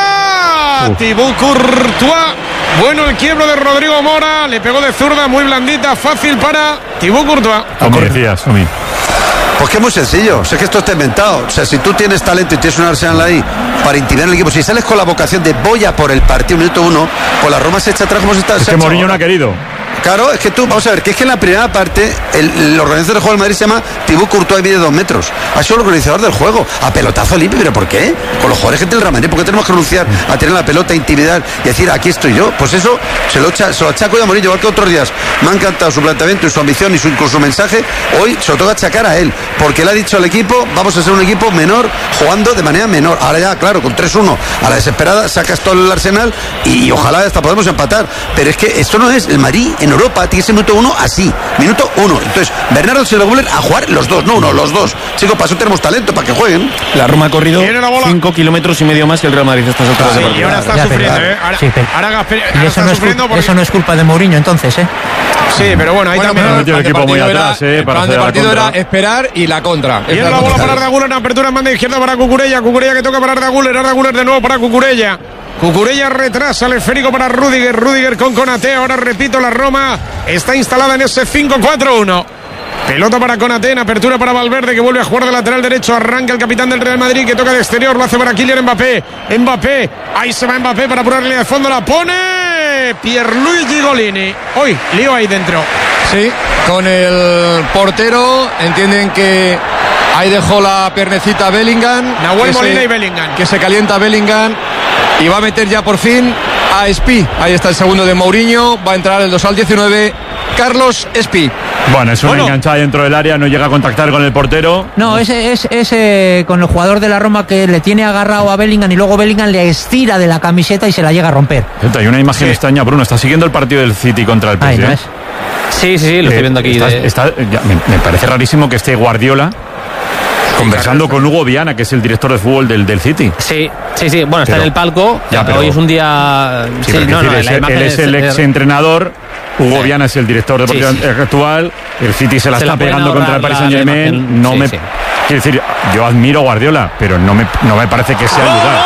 Speaker 1: zurda. Thibaut Courtois. Bueno, el quiebro de Rodrigo Mora, le pegó de zurda, muy blandita, fácil para Thibaut Courtois.
Speaker 2: Como decías, Tommy.
Speaker 6: Pues que es muy sencillo, o sea, que esto está inventado. O sea, si tú tienes talento y tienes un Arsenal ahí para intimidar al equipo, si sales con la vocación de voy a por el partido minuto uno, pues la Roma se echa atrás como se está.
Speaker 2: Es que Mourinho no ha querido.
Speaker 6: Claro, es que tú, vamos a ver, que es que en la primera parte el, el organizador del juego del Madrid se llama Thibaut Courtois y mide dos metros. Ha sido el organizador del juego, a pelotazo limpio, ¿pero por qué? Con los jugadores gente del Real Madrid, ¿por qué tenemos que renunciar a tener la pelota, intimidar y decir aquí estoy yo? Pues eso se lo, echa, se lo achaco a Mourinho, igual que otros días. Me ha encantado su planteamiento y su ambición y su, incluso su mensaje. Hoy se lo toca achacar a él, porque le ha dicho al equipo, vamos a ser un equipo menor, jugando de manera menor. Ahora ya, claro, con tres uno, a la desesperada, sacas todo el Arsenal y, y ojalá hasta podemos empatar. Pero es que esto no es el Madrid en Europa, tiene ese minuto uno así, minuto uno. Entonces, Bernardo Silva Guller a jugar los dos, no uno, los dos. Chicos, para eso tenemos talento, para que jueguen.
Speaker 14: La Roma ha corrido cinco kilómetros y medio más que el Real Madrid estas otras
Speaker 1: sí, y ahora está
Speaker 12: ya,
Speaker 1: sufriendo,
Speaker 12: pero,
Speaker 1: ¿eh? Ahora,
Speaker 12: sí, pero,
Speaker 1: ahora, ahora
Speaker 12: y eso,
Speaker 1: está
Speaker 12: no
Speaker 1: sufriendo
Speaker 12: culpa,
Speaker 1: porque...
Speaker 12: eso no es culpa de Mourinho, entonces, ¿eh?
Speaker 1: Sí, pero bueno, ahí
Speaker 5: bueno,
Speaker 1: también...
Speaker 5: el plan de
Speaker 2: equipo muy
Speaker 5: partido
Speaker 2: atrás,
Speaker 5: era,
Speaker 2: eh,
Speaker 5: el
Speaker 2: para
Speaker 5: plan de
Speaker 2: hacer la
Speaker 5: partido
Speaker 2: contra.
Speaker 5: era esperar y la contra.
Speaker 1: Y la bola para Arda Güler en apertura en banda izquierda para Cucurella. Cucurella que toca para Arda Güler. Arda Güler de nuevo para Cucurella. Cucurella retrasa el esférico para Rüdiger. Rüdiger con Konaté. Ahora repito, la Roma está instalada en ese cinco cuatro uno. Pelota para Konaté, en apertura para Valverde que vuelve a jugar de lateral derecho. Arranca el capitán del Real Madrid que toca de exterior. Lo hace para Kylian Mbappé. Mbappé, ahí se va Mbappé para apurar línea de fondo. La pone Pierluigi Golini. Hoy, lío ahí dentro.
Speaker 5: Sí, con el portero. Entienden que ahí dejó la pernecita Bellingham.
Speaker 1: Nahuel Molina
Speaker 5: se,
Speaker 1: y Bellingham.
Speaker 5: Que se calienta Bellingham. Y va a meter ya por fin a Espi. Ahí está el segundo de Mourinho. Va a entrar el dos al diecinueve. Carlos Espi.
Speaker 2: Bueno, es una
Speaker 1: Bueno.
Speaker 2: enganchada dentro del área, no llega a contactar con el portero.
Speaker 12: No, ese es ese con el jugador de la Roma que le tiene agarrado a Bellingham y luego Bellingham le estira de la camiseta y se la llega a romper.
Speaker 2: Hay una imagen
Speaker 1: Sí.
Speaker 2: extraña, Bruno. Está siguiendo el partido del City contra el P S G.
Speaker 12: Ahí, ¿no es?
Speaker 4: Sí, sí, sí, lo estoy viendo aquí.
Speaker 2: Está-
Speaker 4: de-
Speaker 2: está- ya, me, me parece rarísimo que esté Guardiola conversando con Hugo Viana, que es el director de fútbol del, del City.
Speaker 4: Sí, sí, sí. Bueno, está
Speaker 2: Pero-
Speaker 4: en el palco.
Speaker 2: Ya, pero-
Speaker 4: Hoy es un día.
Speaker 2: Sí,
Speaker 4: Sí,
Speaker 2: pero
Speaker 4: no,
Speaker 2: quiero
Speaker 4: no,
Speaker 2: decir,
Speaker 4: la
Speaker 2: él,
Speaker 4: imagen
Speaker 2: él es el ex entrenador. Hugo
Speaker 4: Sí.
Speaker 2: Viana es el director deportivo
Speaker 4: Sí, sí.
Speaker 2: actual. El City se la
Speaker 4: Se
Speaker 2: está
Speaker 4: la pueden
Speaker 2: pegando contra el
Speaker 4: ahorrar
Speaker 2: Paris
Speaker 4: la-
Speaker 2: Saint
Speaker 4: la
Speaker 2: Germain.
Speaker 4: imagen.
Speaker 2: No
Speaker 4: Sí,
Speaker 2: me
Speaker 4: sí.
Speaker 2: quiero decir, yo admiro a Guardiola, pero no me, no me parece que sea el lugar.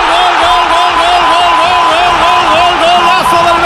Speaker 8: Golazo del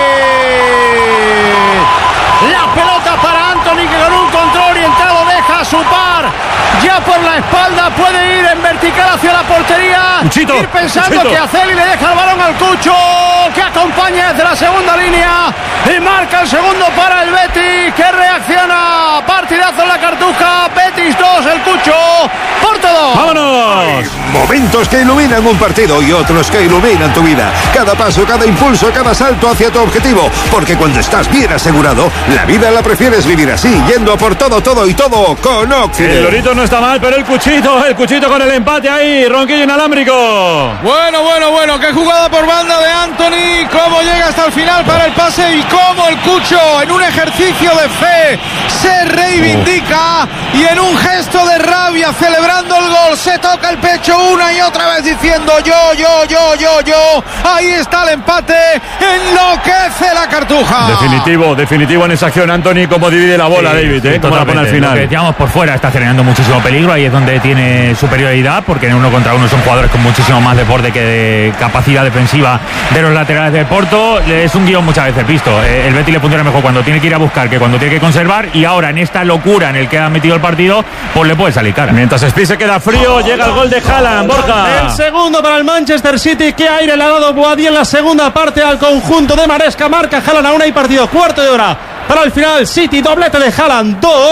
Speaker 8: Betis. La pelota para Anthony que con un control orientado deja su par. Ya por la espalda puede ir en vertical hacia la portería.
Speaker 2: Cuchito,
Speaker 8: ir pensando
Speaker 2: Cuchito.
Speaker 8: que hacer y le deja el balón al Cucho que acompaña desde la segunda línea y marca el segundo para el Betis que reacciona. Partidazo en la Cartuja. Betis dos, el Cucho. Porto dos.
Speaker 2: ¡Vámonos!
Speaker 9: Momentos que iluminan un partido y otros que iluminan tu vida. Cada paso, cada impulso, cada salto hacia tu objetivo. Porque cuando estás bien asegurado, la vida la prefieres vivir así, yendo a por todo, todo y todo con
Speaker 2: El
Speaker 9: Occident.
Speaker 2: Lorito no está mal, pero el Cuchito, el Cuchito con el empate ahí, ronquillo inalámbrico.
Speaker 11: Bueno, bueno, bueno, qué jugada por banda de Anthony, cómo llega hasta el final para el pase y cómo el Cucho en un ejercicio de fe se reivindica y en un gesto de rabia celebrando el gol se toca el pecho una y otra vez diciendo yo, yo, yo, yo, yo, ahí está el empate, enloquece la Cartuja.
Speaker 2: Definitivo, definitivo en esa acción, Anthony, como divide la bola,
Speaker 10: Sí,
Speaker 2: David,
Speaker 10: sí,
Speaker 2: ¿eh? Como la pone al
Speaker 10: totalmente. Lo
Speaker 2: final.
Speaker 10: que decíamos por fuera, está generando muchísimo peligro, ahí es donde tiene superioridad, porque en uno contra uno son jugadores con muchísimo más desborde que de capacidad defensiva de los laterales del Porto. Es un guión muchas veces visto. Eh, El Betis le funciona mejor cuando tiene que ir a buscar que cuando tiene que conservar, y ahora en esta locura en el que ha metido el partido, pues le puede salir cara.
Speaker 2: Mientras Spi se queda frío, llega el gol de Haaland, Borja.
Speaker 11: El segundo para el Manchester City. Qué aire le ha dado Boadí en la segunda parte al conjunto de Maresca. Marca Haaland aún hay partido. Cuarto de hora para el final. City, doblete de Haaland. Dos.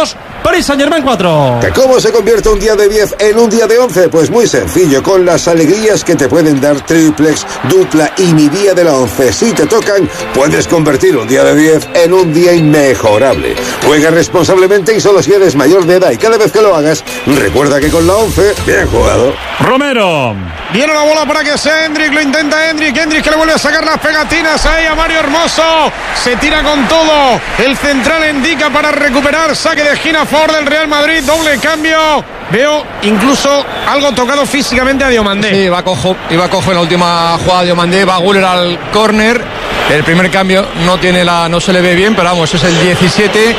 Speaker 11: Paris Saint-Germain cuatro.
Speaker 9: ¿Que cómo se convierte un día de diez en un día de once? Pues muy sencillo, con las alegrías que te pueden dar triplex, dupla y mi día de la once. Si te tocan, puedes convertir un día de diez en un día inmejorable. Juega responsablemente y solo si eres mayor de edad, y cada vez que lo hagas, recuerda que con la once, bien jugado.
Speaker 2: Romero.
Speaker 1: Viene la bola para que sea Hendrik, lo intenta Hendrik, Hendrik que le vuelve a sacar las pegatinas ahí a Mario Hermoso, se tira con todo, el central indica para recuperar, saque de esquina a favor del Real Madrid, doble cambio, veo incluso algo tocado físicamente a Diomandé.
Speaker 5: Sí, va cojo, iba cojo en la última jugada de Diomandé, va Guller al córner, el primer cambio no tiene la, no se le ve bien, pero vamos, es el diecisiete.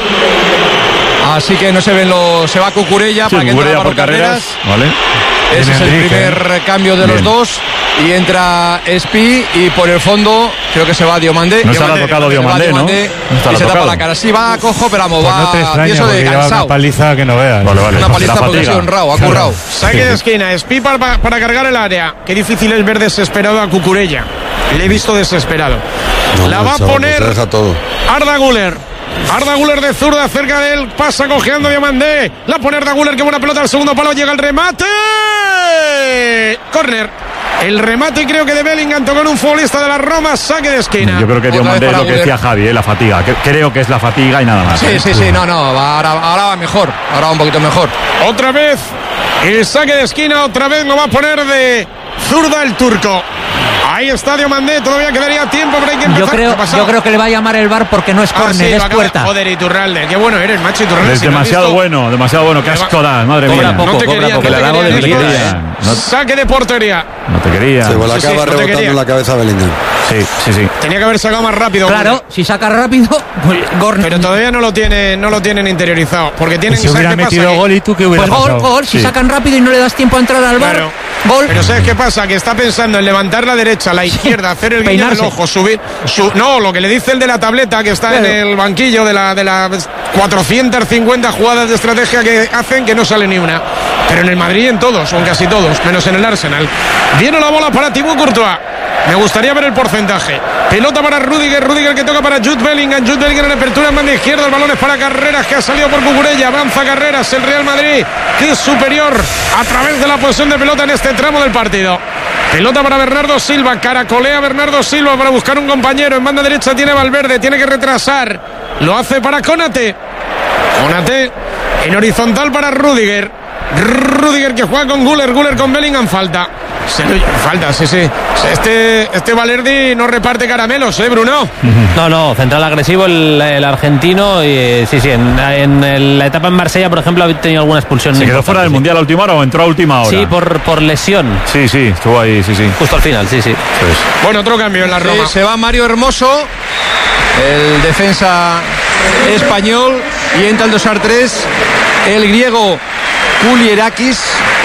Speaker 5: Así que no se ven los. Se va Cucurella
Speaker 2: sí,
Speaker 5: para que entre por carreras.
Speaker 2: Vale.
Speaker 5: Ese es el primer cambio de los dos. Y entra Espi y por el fondo creo que se va Diomandé.
Speaker 2: No está tocado Diomandé, ¿no?
Speaker 5: Y se tapa la cara. Sí, va cojo, pero vamos,
Speaker 13: pues
Speaker 5: va
Speaker 13: no te extraña,
Speaker 5: tieso de cansado.
Speaker 13: Una paliza que no veas.
Speaker 2: Vale, vale.
Speaker 5: Una paliza porque ha sido honrado, ha currado.
Speaker 1: Saque de esquina, Espi para, para cargar el área. Qué difícil es ver desesperado a Cucurella. Le he visto desesperado.
Speaker 6: No,
Speaker 1: la
Speaker 6: no,
Speaker 1: va a
Speaker 6: chaval,
Speaker 1: poner
Speaker 6: se deja todo.
Speaker 1: Arda Güler. Arda Güler de zurda cerca de él, pasa cojeando Diomandé, la pone Arda Güler, que buena pelota al segundo palo, llega el remate, córner, el remate creo que de Bellingham tocó en un futbolista de la Roma, saque de esquina.
Speaker 2: Yo creo que Diomandé es lo que decía Javi, ¿eh? La fatiga, creo que es la fatiga y nada más.
Speaker 5: Sí,
Speaker 2: ¿eh?
Speaker 5: sí, sí, no, no, ahora, ahora va mejor, ahora va un poquito mejor.
Speaker 1: Otra vez el saque de esquina, otra vez lo va a poner de zurda el turco. Ahí está Diomandé, todavía quedaría tiempo, pero hay que empezar.
Speaker 12: Yo creo, yo creo que le va a llamar el V A R porque no es
Speaker 1: ah,
Speaker 12: córner,
Speaker 1: sí,
Speaker 12: es puerta.
Speaker 1: Joder, Iturralde, qué bueno eres, macho Iturralde.
Speaker 2: Es
Speaker 1: si
Speaker 2: demasiado
Speaker 1: no
Speaker 2: bueno, demasiado bueno, qué asco das, madre mía.
Speaker 4: Poco,
Speaker 1: no te
Speaker 4: cobra
Speaker 1: quería,
Speaker 4: poco,
Speaker 1: no te
Speaker 4: le hago de
Speaker 1: quería,
Speaker 4: mi vida,
Speaker 1: ¿eh? No, saque de portería.
Speaker 2: No te quería.
Speaker 6: Se pues la
Speaker 1: Sí,
Speaker 6: acaba
Speaker 1: sí, no te
Speaker 6: rebotando
Speaker 1: quería.
Speaker 6: en la cabeza Bellingham.
Speaker 2: Sí, sí, sí.
Speaker 1: Tenía que haber sacado más rápido.
Speaker 12: Claro,
Speaker 1: Güler.
Speaker 12: si saca rápido, pues, gol.
Speaker 1: Pero todavía no lo tienen, no lo tienen interiorizado. Porque tienen
Speaker 13: Si
Speaker 1: ¿sabes
Speaker 13: hubiera
Speaker 1: qué pasa?
Speaker 13: metido
Speaker 1: Que-
Speaker 13: gol y tú qué hubieras
Speaker 12: Pues gol,
Speaker 13: pasado.
Speaker 12: gol. Si
Speaker 2: Sí.
Speaker 12: sacan rápido y no le das tiempo a entrar al V A R,
Speaker 1: Claro.
Speaker 12: gol.
Speaker 1: Pero ¿sabes qué pasa? Que está pensando en levantar la derecha, la izquierda, hacer el guiño del
Speaker 12: Peinarse.
Speaker 1: ojo, subir. Su, no, lo que le dice el de la tableta que está
Speaker 12: Claro.
Speaker 1: en el banquillo de, la, de las cuatrocientas cincuenta jugadas de estrategia que hacen que no sale ni una. Pero en el Madrid en todos, o en casi todos, menos en el Arsenal. Viene la bola para Thibaut Courtois. Me gustaría ver el porcentaje. Pelota para Rudiger, Rudiger que toca para Jude Bellingham, Jude Bellingham en apertura en banda izquierda, el balón es para Carreras que ha salido por Cucurella, avanza Carreras, el Real Madrid que es superior a través de la posesión de pelota en este tramo del partido. Pelota para Bernardo Silva, caracolea Bernardo Silva para buscar un compañero, en banda derecha tiene Valverde, tiene que retrasar, lo hace para Konate, Konate en horizontal para Rudiger, Rudiger que juega con Güler, Güler con Bellingham, falta. Se lo- falta, sí, sí. Este, este Valerdi no reparte caramelos, ¿eh, Bruno?
Speaker 4: No, no, central agresivo el, el argentino. Y, sí, sí, en, en el- la etapa en Marsella, por ejemplo, ha tenido alguna expulsión.
Speaker 2: ¿Se quedó
Speaker 4: importante,
Speaker 2: fuera del
Speaker 4: sí.
Speaker 2: Mundial a última hora o entró a última hora?
Speaker 4: Sí, por, por lesión.
Speaker 2: Sí, sí, estuvo ahí, sí, sí.
Speaker 4: Justo al final, sí, sí.
Speaker 2: Pues,
Speaker 1: Bueno, otro cambio en la Roma.
Speaker 5: Sí, se va Mario Hermoso, el defensa español, y entra el dos a tres el griego Kulierakis,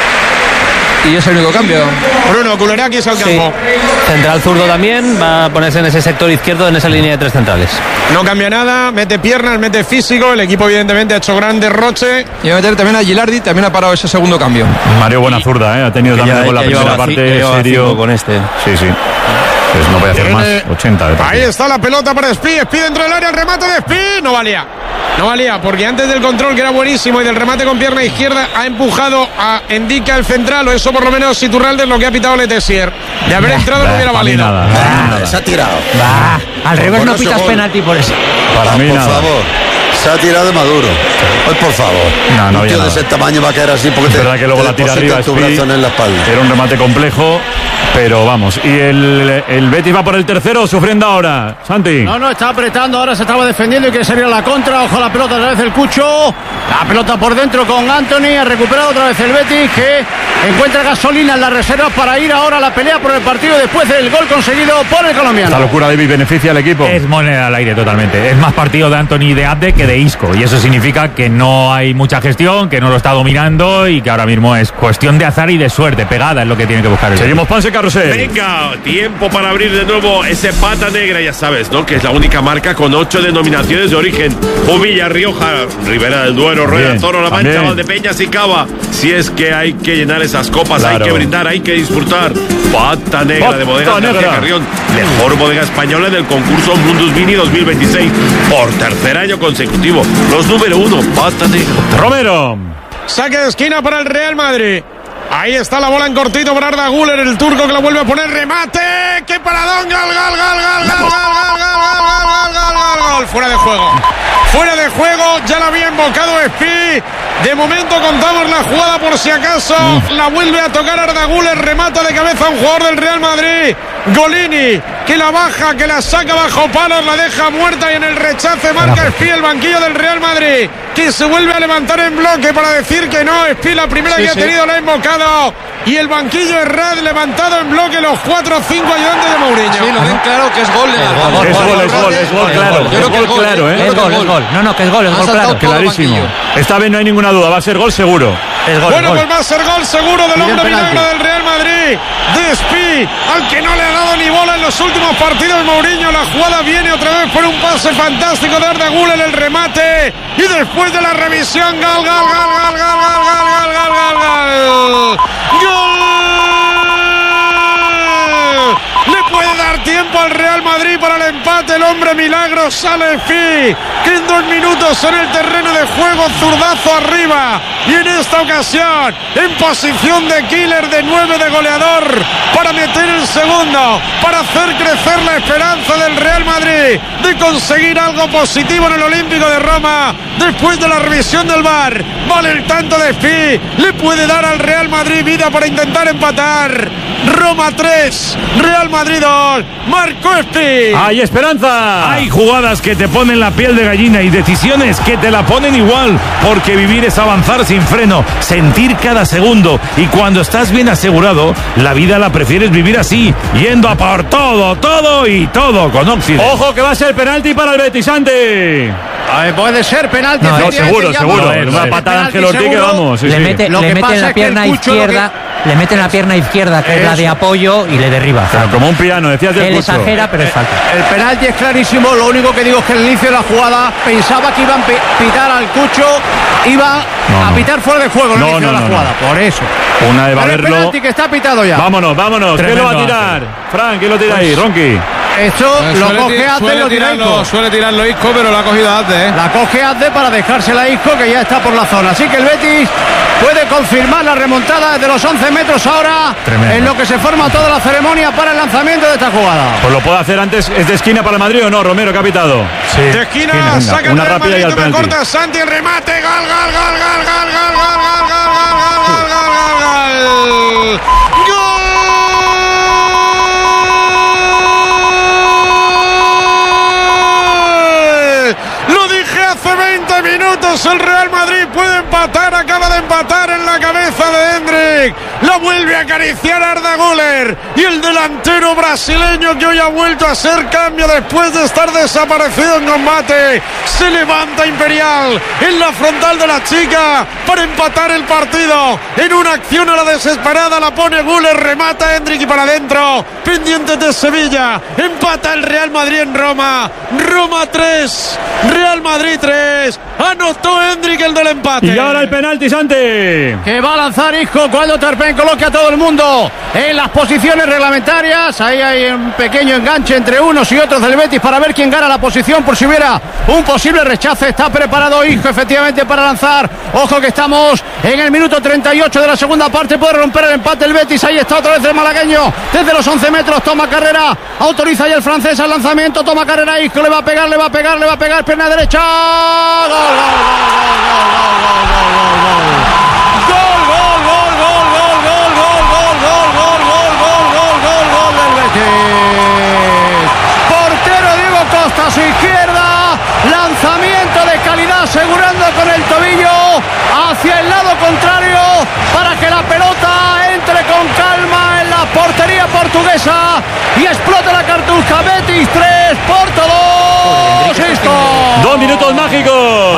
Speaker 5: y es el único cambio.
Speaker 1: Bruno, Kulerakis al
Speaker 4: Sí.
Speaker 1: campo.
Speaker 4: Central zurdo también, va a ponerse en ese sector izquierdo, en esa línea de tres centrales.
Speaker 1: No cambia nada, mete piernas, mete físico. El equipo, evidentemente, ha hecho gran derroche.
Speaker 5: Y va a meter también a Gilardi, también ha parado ese segundo cambio.
Speaker 2: Mario buena zurda, ¿eh? Ha tenido también
Speaker 14: ya-
Speaker 2: con la
Speaker 14: ya
Speaker 2: primera
Speaker 14: llevaba ci- ya
Speaker 2: parte,
Speaker 14: llevaba
Speaker 2: serio.
Speaker 14: cinco con este.
Speaker 2: Sí, sí. Pues no voy a hacer más.
Speaker 1: Tiene-
Speaker 2: ochenta de
Speaker 1: Ahí
Speaker 2: partido.
Speaker 1: está la pelota para Spi. Spi dentro del área, el remate de Spi. No valía. No valía, porque antes del control, que era buenísimo, y del remate con pierna izquierda, ha empujado a Endica el central, o eso por lo menos Iturralde es lo que ha pitado Letessier. De haber entrado no hubiera
Speaker 2: Para mí
Speaker 1: valido.
Speaker 2: nada. para mí
Speaker 6: Ah,
Speaker 2: nada.
Speaker 6: se ha tirado.
Speaker 12: Bah, al revés
Speaker 6: por
Speaker 12: no
Speaker 6: ese
Speaker 12: pitas
Speaker 6: gol.
Speaker 12: penalti por eso.
Speaker 2: Para mí
Speaker 6: por
Speaker 2: nada.
Speaker 6: favor. Se ha tirado de Maduro. Pues por favor.
Speaker 2: No, no
Speaker 6: un
Speaker 2: había
Speaker 6: tío de
Speaker 2: nada.
Speaker 6: ese tamaño va a caer así porque
Speaker 2: Es
Speaker 6: te,
Speaker 2: verdad que luego
Speaker 6: te
Speaker 2: la tira
Speaker 6: deposita
Speaker 2: arriba
Speaker 6: tu
Speaker 2: Spi,
Speaker 6: brazo en la espalda.
Speaker 2: era un remate complejo, pero vamos. Y el, el Betis va por el tercero, sufriendo ahora. Santi.
Speaker 8: No, no, está apretando, ahora se estaba defendiendo y quiere salir a la contra. Ojo a la pelota otra vez el Cucho. La pelota por dentro con Anthony. Ha recuperado otra vez el Betis, que encuentra gasolina en la reserva para ir ahora a la pelea por el partido después del gol conseguido por el colombiano.
Speaker 2: Esta locura, David, beneficia al equipo.
Speaker 10: Es moneda al aire totalmente. Es más partido de Anthony y de Abde que de Isco. Y eso significa que no hay mucha gestión, que no lo está dominando y que ahora mismo es cuestión de azar y de suerte. Pegada es lo que tiene que buscar el
Speaker 2: Seguimos, Ponce Carlos. Carrusel.
Speaker 15: Venga, tiempo para abrir de nuevo ese pata negra, ya sabes, ¿no? Que es la única marca con ocho denominaciones de origen. Jumilla, Rioja, Ribera del Duero, Rueda,
Speaker 2: Bien,
Speaker 15: Toro, La Mancha,
Speaker 2: también.
Speaker 15: Valdepeñas y Cava. Si es que hay que llenar esas copas,
Speaker 2: Claro.
Speaker 15: hay que brindar, hay que disfrutar. Pata negra
Speaker 2: Pata
Speaker 15: de Bodegas García
Speaker 2: negra.
Speaker 15: Carrión, mejor bodega española del concurso Mundus Mini dos mil veintiséis por tercer año consecutivo. Los número uno, pata negra.
Speaker 2: Romero.
Speaker 1: Saque de esquina para el Real Madrid. Ahí está la bola en cortito para Arda Güler, el turco que la vuelve a poner. Remate. ¡Qué paradón! ¡Gol, gol, gol, gol, gol, gol, gol, gol, gol, gol, gol, gol! Fuera de juego. Fuera de juego. Ya la había invocado Espí. De momento contamos la jugada por si acaso. La vuelve a tocar Arda Güler. Remata de cabeza a un jugador del Real Madrid. Golini, que la baja, que la saca bajo palos, la deja muerta y en el rechace marca Espí, el banquillo del Real Madrid, que se vuelve a levantar en bloque para decir que no. Espí, la primera
Speaker 5: Sí,
Speaker 1: que ha
Speaker 5: sí.
Speaker 1: tenido, la ha invocado. Y el banquillo Herrad levantado en bloque, los cuatro o cinco ayudantes de Mourinho.
Speaker 5: Sí, lo ven claro que es gol. de la-
Speaker 2: Es gol, es gol, es gol, claro.
Speaker 5: Yo creo
Speaker 2: Es
Speaker 5: que
Speaker 2: gol claro, ¿eh?
Speaker 12: Es gol, es gol. No, no, que es gol, es
Speaker 5: Han
Speaker 12: gol
Speaker 5: saltado
Speaker 12: claro.
Speaker 5: todo el
Speaker 2: Clarísimo.
Speaker 5: banquillo.
Speaker 2: Esta vez no hay ninguna duda, va a ser gol seguro.
Speaker 12: Es gol,
Speaker 1: Bueno,
Speaker 12: es
Speaker 1: pues
Speaker 12: gol.
Speaker 1: va a ser gol seguro del
Speaker 8: Y del
Speaker 1: hombre
Speaker 8: penalti.
Speaker 1: milagro del Real Madrid, de Espí, al que no le ha dado ni bola en los últimos partidos Mourinho. La jugada viene otra vez por un pase fantástico de Arda Güler, el remate, y después de la revisión, gol, gol, gol, gol, gol, gol, gol, gol, gol, gol, gol. Le puede dar tiempo al Real Madrid para el empate. El hombre milagro sale Espí, que en dos minutos en el terreno de juego, zurdazo arriba, y en esta ocasión en posición de killer, de nueve, de goleador, para meter el segundo, para hacer crecer la esperanza del Real Madrid de conseguir algo positivo en el Olímpico de Roma. Después de la revisión del V A R, vale el tanto de Espí, le puede dar al Real Madrid vida para intentar empatar. Roma tres, Real Madrid dos, marcó Espí.
Speaker 2: ¡Hay esperanza!
Speaker 3: Hay jugadas que te ponen la piel de gallina y decisiones que te la ponen igual, porque vivir es avanzar sin freno, sentir cada segundo, y cuando estás bien asegurado, la vida la prefieres vivir así, yendo a por todo, todo y todo con Occident.
Speaker 2: ¡Ojo que va a ser penalti para el Betis, Santi!
Speaker 8: A ver, puede ser penalti.
Speaker 12: No,
Speaker 8: efectivamente,
Speaker 2: seguro,
Speaker 8: ya
Speaker 2: seguro.
Speaker 8: vamos.
Speaker 2: En una
Speaker 8: Es
Speaker 2: patada de
Speaker 8: penalti
Speaker 2: Ángel Ortiz que
Speaker 8: seguro.
Speaker 2: vamos. Sí,
Speaker 12: le
Speaker 2: sí.
Speaker 12: mete,
Speaker 8: Lo
Speaker 12: le
Speaker 8: que
Speaker 12: mete
Speaker 8: pasa
Speaker 12: en la
Speaker 8: es que el
Speaker 12: pierna
Speaker 8: Cucho lo
Speaker 12: izquierda, le mete en la pierna izquierda, que es la de
Speaker 8: Eso.
Speaker 12: apoyo, y le derriba.
Speaker 2: Pero como un piano, decías del
Speaker 12: Él
Speaker 2: Cucho.
Speaker 12: exagera, pero es falta.
Speaker 8: El penalti es clarísimo. Lo único que digo es que al inicio de la jugada pensaba que iban a pi- pitar al Cucho, iba
Speaker 2: No,
Speaker 8: a
Speaker 2: no.
Speaker 8: pitar fuera de juego en el
Speaker 2: No,
Speaker 8: inicio
Speaker 2: no,
Speaker 8: de la
Speaker 2: no,
Speaker 8: jugada. Por eso.
Speaker 2: Una de
Speaker 8: Pero el
Speaker 2: Valerlo.
Speaker 8: penalti que está pitado ya.
Speaker 2: Vámonos, vámonos. ¿Quién lo va a
Speaker 3: Tremendo
Speaker 2: tirar? Fran, ¿quién lo tira ahí? Ronqui.
Speaker 8: Esto
Speaker 7: Pues
Speaker 8: lo
Speaker 7: suele
Speaker 8: coge
Speaker 7: ti-
Speaker 8: Azde,
Speaker 7: suele
Speaker 8: lo tira
Speaker 7: tirarlo,
Speaker 8: Isco.
Speaker 7: suele tirarlo Isco, pero lo ha cogido Azde, ¿eh?
Speaker 8: La coge Azde para dejársela a Isco, que ya está por la zona. Así que el Betis puede confirmar la remontada de los once metros ahora,
Speaker 2: Tremendo.
Speaker 8: en lo que se forma toda la ceremonia para el lanzamiento de esta jugada.
Speaker 2: Pues lo puede hacer antes. ¿Es de esquina para el Madrid o no? Romero, que ha pitado. Sí.
Speaker 1: De esquina,
Speaker 2: Venga,
Speaker 1: saca el
Speaker 2: una
Speaker 1: Real
Speaker 2: rápida y
Speaker 1: Madrid,
Speaker 2: al
Speaker 1: me
Speaker 2: penalti.
Speaker 1: corta Santi, el remate, gol, gol, gol, gol, gol, gol, gol, gol, gol, gol, gol, gol, gol, gol, gol. Lo dije hace veinte minutos, el Real Madrid puede empatar, acaba de empatar en la cabeza de Hendrik, la vuelve a acariciar Arda Güler, y el delantero brasileño, que hoy ha vuelto a ser cambio después de estar desaparecido en combate, se levanta Imperial en la frontal de la chica para empatar el partido. En una acción a la desesperada la pone Güler, remata Hendrik y para adentro, pendientes de Sevilla, empata el Real Madrid en Roma. Roma tres, Real Madrid tres, anotó Hendrik el del empate.
Speaker 2: Y ahora el penalti, Santi.
Speaker 8: Que va a lanzar Isco cuando Terpen coloque a todo el mundo en las posiciones reglamentarias. Ahí hay un pequeño enganche entre unos y otros del Betis para ver quién gana la posición por si hubiera un posible rechace. Está preparado Isco efectivamente para lanzar. Ojo que estamos en el minuto treinta y ocho de la segunda parte. Puede romper el empate el Betis. Ahí está otra vez el malagueño desde los once metros. Toma carrera, autoriza ya el francés al lanzamiento. Toma carrera Isco, le va a pegar, le va a pegar, le va a pegar. Pierna derecha. Gol, gol, gol, a su izquierda, lanzamiento de calidad asegurando con el tobillo hacia el lado contrario para que la pelota entre con calma en la portería portuguesa y explote la cartuja. Betis tres, Porto dos.
Speaker 2: Dos minutos mágicos.
Speaker 3: Vamos a por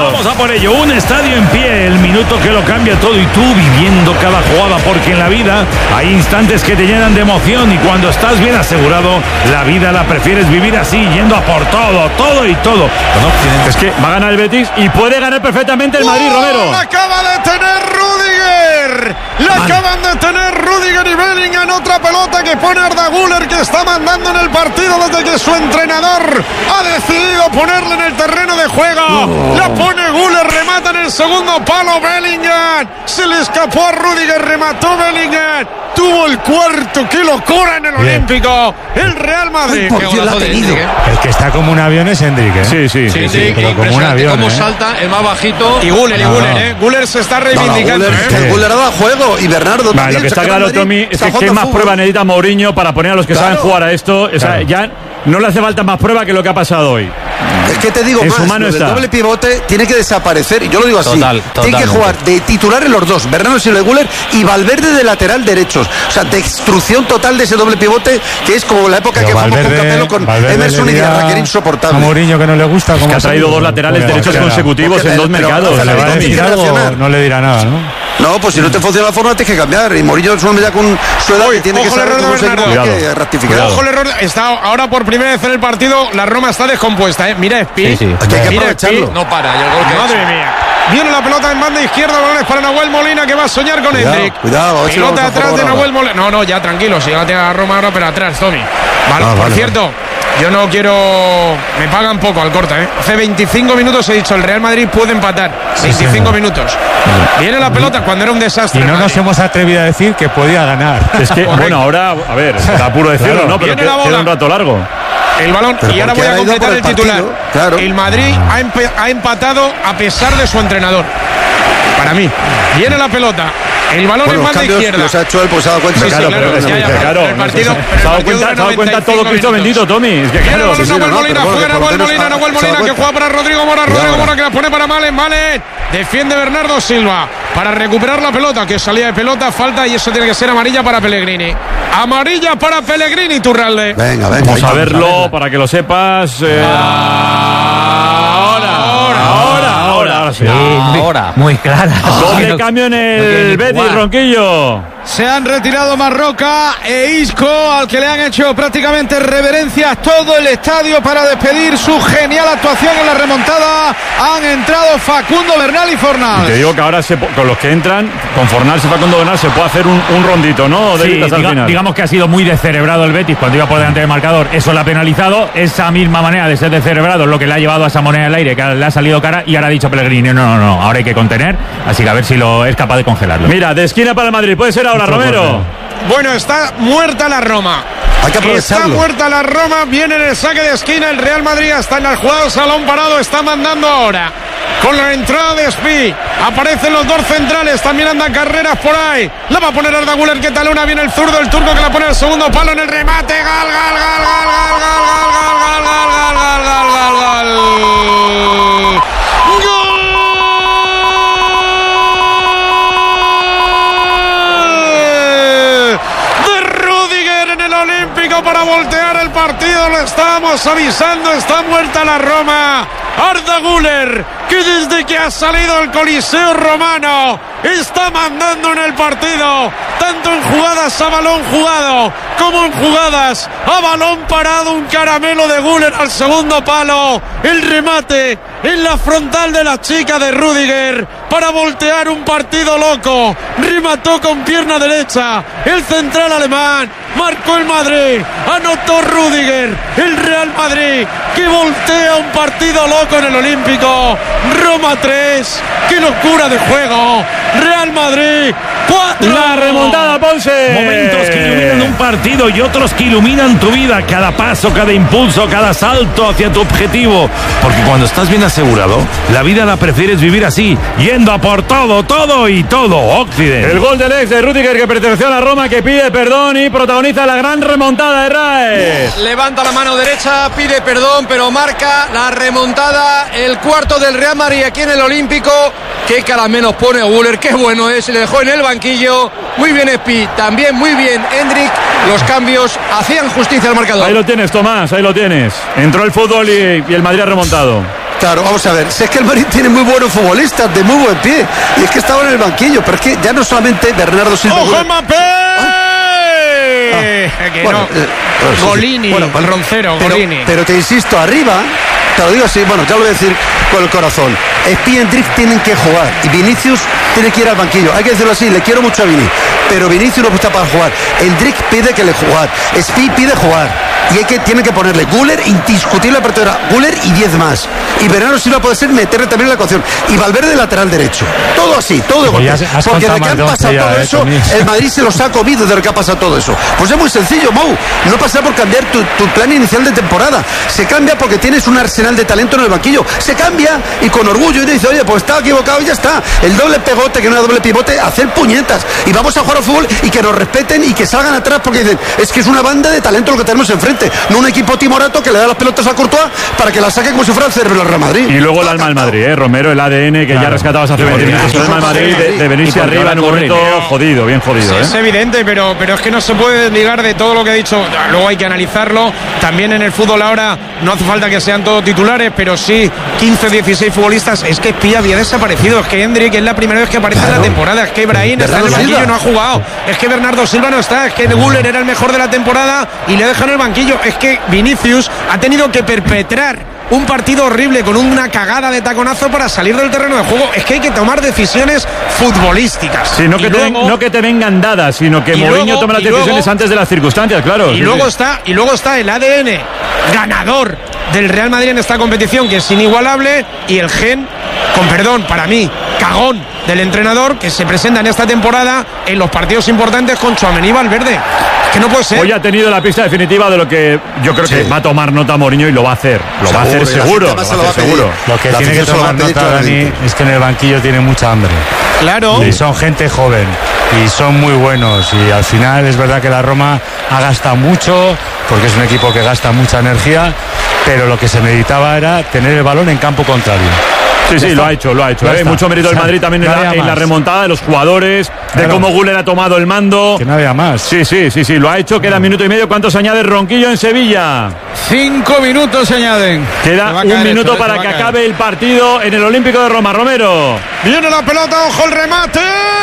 Speaker 3: por ello. Un estadio en pie, el minuto que lo cambia todo y tú viviendo cada jugada, porque en la vida hay instantes que te llenan de emoción y cuando estás bien asegurado, la vida la prefieres vivir así, yendo a por todo, todo y todo.
Speaker 2: No, es que va a ganar el Betis y puede ganar perfectamente el Madrid,
Speaker 1: ¡Oh,
Speaker 2: Romero.
Speaker 1: la acaba de tener Rüdiger! La
Speaker 2: Vale.
Speaker 1: acaban de tener Rüdiger y Bellingham. Otra pelota que pone Arda Güler, que está mandando en el partido desde que su entrenador ha decidido ponerle en el terreno de juego.
Speaker 6: Oh.
Speaker 1: La pone Güler, remata en el segundo palo Bellingham. Se le escapó a Rüdiger, remató Bellingham. Tuvo el cuarto, qué locura en el
Speaker 13: Bien.
Speaker 1: Olímpico. El Real Madrid.
Speaker 6: Por
Speaker 1: Qué
Speaker 6: Dios, la ha
Speaker 1: golazo de
Speaker 6: tenido.
Speaker 1: Hendrik, ¿eh?
Speaker 13: El que está como un avión es Hendrik, ¿eh?
Speaker 2: Sí, sí.
Speaker 5: Sí, sí,
Speaker 13: sí, pero como un
Speaker 5: impresionante
Speaker 13: avión,
Speaker 5: cómo
Speaker 13: ¿eh?
Speaker 5: salta, el más bajito.
Speaker 1: Y Güler, y
Speaker 13: No,
Speaker 1: Güler,
Speaker 13: no.
Speaker 1: ¿eh? Güler se está
Speaker 6: No, no,
Speaker 1: reivindicando,
Speaker 6: Güler,
Speaker 1: ¿eh?
Speaker 6: que Güler ha dado juego y Bernardo
Speaker 2: Vale,
Speaker 6: también.
Speaker 2: lo que está
Speaker 6: se
Speaker 2: claro,
Speaker 6: acaba
Speaker 2: Tommy,
Speaker 6: Madrid,
Speaker 2: es
Speaker 6: está
Speaker 2: que qué
Speaker 6: jugando
Speaker 2: más
Speaker 6: fútbol.
Speaker 2: prueba necesita Mourinho para poner a los que
Speaker 6: Claro.
Speaker 2: saben jugar a esto. O sea,
Speaker 13: Claro.
Speaker 2: ya no le hace falta más prueba que lo que ha pasado hoy.
Speaker 6: Es que te digo
Speaker 2: En
Speaker 6: más,
Speaker 2: su mano
Speaker 6: lo del
Speaker 2: está.
Speaker 6: doble pivote tiene que desaparecer, y yo lo digo así.
Speaker 4: Total,
Speaker 6: tiene que
Speaker 4: totalmente.
Speaker 6: jugar de titulares los dos, Bernardo Silva y Güler, y Valverde de lateral derechos. O sea, destrucción total de ese doble pivote, que es como la época
Speaker 13: Pero
Speaker 6: que fue con
Speaker 13: Valverde-
Speaker 6: Capello con
Speaker 13: Valverde
Speaker 6: Emerson
Speaker 13: le
Speaker 6: y
Speaker 13: dirá
Speaker 6: Guerra, que era
Speaker 13: a
Speaker 6: insoportable.
Speaker 13: Mourinho que no le gusta.
Speaker 2: Que
Speaker 13: como
Speaker 2: ha traído dos laterales derechos consecutivos en dos mercados.
Speaker 6: pero-
Speaker 13: Le va a
Speaker 6: Tiene
Speaker 13: decir
Speaker 6: que
Speaker 13: algo,
Speaker 6: reaccionar.
Speaker 13: no le dirá nada, ¿no?
Speaker 6: No, pues si no te funciona la forma, tienes que cambiar. Y Mourinho es un hombre ya con su edad que tiene que
Speaker 1: ojo el
Speaker 6: saber
Speaker 1: error de
Speaker 6: cómo se
Speaker 1: Bernardo.
Speaker 6: tiene que
Speaker 2: Cuidado.
Speaker 6: rectificar.
Speaker 2: Cuidado.
Speaker 1: Ojo el error. Está ahora por primera vez en el partido. La Roma está descompuesta, ¿eh? Mira Spi.
Speaker 4: Sí, sí.
Speaker 6: Es que hay que
Speaker 1: Mira
Speaker 6: aprovecharlo.
Speaker 1: Spi.
Speaker 5: No para, y el gol que ha
Speaker 1: Madre
Speaker 5: hecho.
Speaker 1: mía. Viene la pelota en banda izquierda, balones para Nahuel Molina, que va a soñar con
Speaker 6: Cuidado,
Speaker 1: Hendrik.
Speaker 6: cuidado, a ver si lo
Speaker 1: Pelota
Speaker 6: vamos a
Speaker 1: atrás de
Speaker 6: jugar
Speaker 1: Nahuel
Speaker 6: ahora.
Speaker 1: Molina. No, no, ya tranquilo, si llegate a Roma ahora, pero atrás, Tommy. Vale,
Speaker 6: Ah,
Speaker 1: por
Speaker 6: vale,
Speaker 1: cierto, yo no quiero. Me pagan poco al corte, ¿eh? Hace veinticinco minutos he dicho, el Real Madrid puede empatar. veinticinco minutos. Viene la pelota cuando era un desastre.
Speaker 13: Y
Speaker 1: el
Speaker 13: no nos
Speaker 1: Madrid.
Speaker 13: hemos atrevido a decir que podía ganar.
Speaker 2: Es que,
Speaker 1: Correcto.
Speaker 2: bueno, ahora, a ver, está puro decirlo,
Speaker 13: Claro.
Speaker 2: ¿no? Pero
Speaker 1: Viene
Speaker 2: que-
Speaker 1: la bola.
Speaker 2: queda un rato largo.
Speaker 1: El balón,
Speaker 6: Pero
Speaker 1: y ahora
Speaker 6: porque
Speaker 1: voy a
Speaker 6: ha ido
Speaker 1: completar
Speaker 6: por
Speaker 1: el
Speaker 6: el
Speaker 1: titular.
Speaker 6: partido, claro.
Speaker 1: El Madrid ha, empe- ha empatado a pesar de su entrenador. Para mí. Viene la pelota. El balón
Speaker 6: Bueno,
Speaker 1: en
Speaker 6: los
Speaker 1: banda
Speaker 6: cambios
Speaker 1: izquierda.
Speaker 6: los ha hecho él, pues se ha dado cuenta.
Speaker 1: Sí, sí,
Speaker 2: Claro,
Speaker 1: claro,
Speaker 2: pero es
Speaker 1: ya,
Speaker 2: que,
Speaker 1: ya, pero
Speaker 2: claro,
Speaker 1: el partido-
Speaker 2: se ha
Speaker 1: pero el
Speaker 2: dado
Speaker 1: partido
Speaker 2: cuenta,
Speaker 1: dura
Speaker 2: se ha dado cuenta todo
Speaker 1: noventa y cinco
Speaker 2: Cristo
Speaker 1: minutos.
Speaker 2: bendito, Tommy. Es que
Speaker 1: Viene el
Speaker 2: claro,
Speaker 1: balón
Speaker 6: sí, sí,
Speaker 1: Nahuel
Speaker 6: no, no,
Speaker 1: Molina,
Speaker 6: pero bueno,
Speaker 1: juega
Speaker 6: que por
Speaker 1: Nahuel
Speaker 6: lo menos
Speaker 1: Molina,
Speaker 6: ha-
Speaker 1: Nahuel
Speaker 6: se da
Speaker 1: Molina, que
Speaker 6: cuenta.
Speaker 1: juega para Rodrigo Mora, Rodrigo
Speaker 6: Cuidado.
Speaker 1: Mora, que la pone para Malen, Malen. Defiende Bernardo Silva para recuperar la pelota, que salía de pelota, falta, y eso tiene que ser amarilla para Pellegrini. Amarilla para Pellegrini, Turralde.
Speaker 6: Venga, venga.
Speaker 2: Vamos
Speaker 6: ahí
Speaker 2: a
Speaker 6: vamos,
Speaker 2: verlo para que lo sepas. eh, Ahora, ahora, ahora, ahora, ahora sí.
Speaker 4: Ahora.
Speaker 12: Muy clara.
Speaker 2: Doble
Speaker 12: No-
Speaker 2: cambio en
Speaker 12: no quiere
Speaker 2: el
Speaker 12: ni
Speaker 2: Betis,
Speaker 12: jugar.
Speaker 7: Eh,
Speaker 2: Ronquillo.
Speaker 7: Se han retirado Marroca e Isco, al que le han hecho prácticamente reverencias todo el estadio para despedir su genial actuación en la remontada. Han entrado Facundo Bernal y
Speaker 2: Y
Speaker 7: Fornal.
Speaker 2: te digo que ahora se po- con los que entran, con Fornals y Facundo Bernal, se puede hacer un, un rondito, ¿no? De
Speaker 10: Sí,
Speaker 2: vistas al
Speaker 10: diga-
Speaker 2: final.
Speaker 10: digamos que ha sido muy descerebrado el Betis cuando iba por delante del marcador. Eso lo ha penalizado. Esa misma manera de ser descerebrado es lo que le ha llevado a esa moneda al aire, que le ha salido cara, y ahora ha dicho Pellegrini, no, no, no, ahora hay que contener. Así que a ver si lo es capaz de congelarlo.
Speaker 2: Mira, de esquina para el Madrid. Puede ser ahora,
Speaker 10: Mucho
Speaker 2: Romero.
Speaker 10: corte.
Speaker 1: Bueno, está muerta la Roma.
Speaker 6: Hay que
Speaker 1: Está
Speaker 6: aprovecharlo.
Speaker 1: muerta la Roma, viene en el saque de esquina, el Real Madrid está en el jugado, salón parado, está mandando ahora. Con la entrada de Spi, aparecen los dos centrales, también andan carreras por ahí. La va a poner Arda Güler, que tal una, viene el zurdo, el turco que la pone al segundo palo en el remate. Gal, gal, gal, gal, gal, gal, gal, gal, gal, gal, gal, gal, gal, gal. ¡Gol! De Rüdiger en el Olímpico para voltear el partido, lo estábamos avisando, está muerta la Roma. Arda Güler, que desde que ha salido el Coliseo Romano está mandando en el partido, tanto en jugadas a balón jugado como en jugadas a balón parado. Un caramelo de Güler al segundo palo, el remate en la frontal de la chica de Rüdiger para voltear un partido loco. Remató con pierna derecha el central alemán, marcó el Madrid, anotó Rüdiger, el Real Madrid que voltea un partido loco en el Olímpico. Roma tres, qué locura de juego. Real Madrid cuatro.
Speaker 2: La remontada, Ponce.
Speaker 3: Momentos que iluminan un partido y otros que iluminan tu vida. Cada paso, cada impulso, cada salto hacia tu objetivo. Porque cuando estás bien asegurado, la vida la prefieres vivir así, yendo a por todo, todo y todo. Occidente.
Speaker 2: El gol del ex de Rüdiger, que perteneció a la Roma, que pide perdón y protagoniza la gran remontada de Raes.
Speaker 5: Levanta la mano derecha, pide perdón, pero marca la remontada. El cuarto del Real Madrid aquí en el Olímpico. Qué caramelos pone Güler, qué bueno es. Se le dejó en el banquillo. Muy bien Spi, también muy bien Hendrik. Los cambios hacían justicia al marcador.
Speaker 2: Ahí lo tienes, Tomás, ahí lo tienes. Entró el fútbol y, y el Madrid ha remontado.
Speaker 6: Claro, vamos a ver, si es que el Madrid tiene muy buenos futbolistas, de muy buen pie, y es que estaba en el banquillo, pero es que ya no solamente Bernardo Silva...
Speaker 1: ¡Ojo, Mbappé!
Speaker 6: Ah,
Speaker 1: que
Speaker 6: bueno,
Speaker 1: no.
Speaker 6: eh, bueno, sí,
Speaker 1: Golini,
Speaker 6: sí. Bueno, vale.
Speaker 1: Roncero,
Speaker 6: pero,
Speaker 1: Golini.
Speaker 6: Pero te insisto, arriba, te lo digo así, bueno, ya lo voy a decir con el corazón. Spi y Endrick tienen que jugar y Vinicius tiene que ir al banquillo. Hay que decirlo así, le quiero mucho a Vini, pero Vinicius no está para jugar. Endrick pide que le jugar, Spi pide jugar. Y hay que, tiene que ponerle Güler, indiscutible apertura, Güler y diez más. Y Bernardo Silva puede ser meterle también en la ecuación. Y Valverde lateral derecho. Todo así, todo de golpe. Porque de que han pasado todo eh, eso, el Madrid se los ha comido de lo que ha pasado todo eso. Pues es muy sencillo, Mou. No pasa por cambiar tu, tu plan inicial de temporada. Se cambia porque tienes un arsenal de talento en el banquillo. Se cambia y con orgullo y dice, oye, pues estaba equivocado y ya está. El doble pegote, que no era doble pivote, hacer puñetas. Y vamos a jugar al fútbol y que nos respeten y que salgan atrás porque dicen, es que es una banda de talento lo que tenemos enfrente. No un equipo timorato que le da las pelotas a Courtois para que la saque como si fuera el cerebro del Real Madrid.
Speaker 2: Y luego el alma del Madrid, ¿eh? Romero, el A D N que claro. ya rescatabas hace veinte minutos. El alma del Madrid de, de venirse arriba en un momento jodido, bien jodido.
Speaker 1: Sí,
Speaker 2: ¿eh?
Speaker 1: Es evidente, pero, pero es que no se puede desligar de todo lo que he dicho. Luego hay que analizarlo. También en el fútbol ahora no hace falta que sean todos titulares, pero sí quince, dieciséis futbolistas. Es que Spi había desaparecido. Es que Endrick es la primera vez que aparece claro. en la temporada. Es que Ibrahim está en el banquillo y no ha jugado. Es que Bernardo Silva no está. Es que Güler era el mejor de la temporada y le dejan el banquillo. Es que Vinicius ha tenido que perpetrar un partido horrible con una cagada de taconazo para salir del terreno de juego. Es que hay que tomar decisiones futbolísticas.
Speaker 2: Sí, no, que
Speaker 1: luego,
Speaker 2: te, no que te vengan dadas, sino que Mourinho tome las decisiones luego, antes de las circunstancias, claro.
Speaker 1: Y,
Speaker 2: sí,
Speaker 1: luego
Speaker 2: sí.
Speaker 1: Está, y luego está el A D N ganador del Real Madrid en esta competición, que es inigualable, y el gen, con perdón, para mí, cagón del entrenador, que se presenta en esta temporada en los partidos importantes con Tchouaméni y Valverde. Que no puede ser.
Speaker 2: Hoy ha tenido la pista definitiva de lo que yo creo sí. que va a tomar nota Mourinho y lo va a hacer. Lo seguro, va a hacer seguro. Lo, va a hacer seguro.
Speaker 13: Lo que la tiene que tomar nota, Dani, es que en el banquillo tiene mucha hambre.
Speaker 1: Claro.
Speaker 13: Y son gente joven y son muy buenos. Y al final es verdad que la Roma ha gastado mucho, porque es un equipo que gasta mucha energía, pero lo que se necesitaba era tener el balón en campo contrario.
Speaker 2: Sí, sí, lo ha hecho, lo ha hecho. ¿eh? Mucho mérito del Madrid también en la, en la remontada de los jugadores, claro. de cómo Güler ha tomado el mando.
Speaker 13: Que no había más.
Speaker 2: Sí, sí, sí, sí, lo ha hecho. Queda minuto y medio. ¿Cuánto se añade Ronquillo en Sevilla?
Speaker 7: Cinco minutos se añaden.
Speaker 2: Queda un minuto esto, para que acabe el partido en el Olímpico de Roma. Romero.
Speaker 1: Viene la pelota, ojo el remate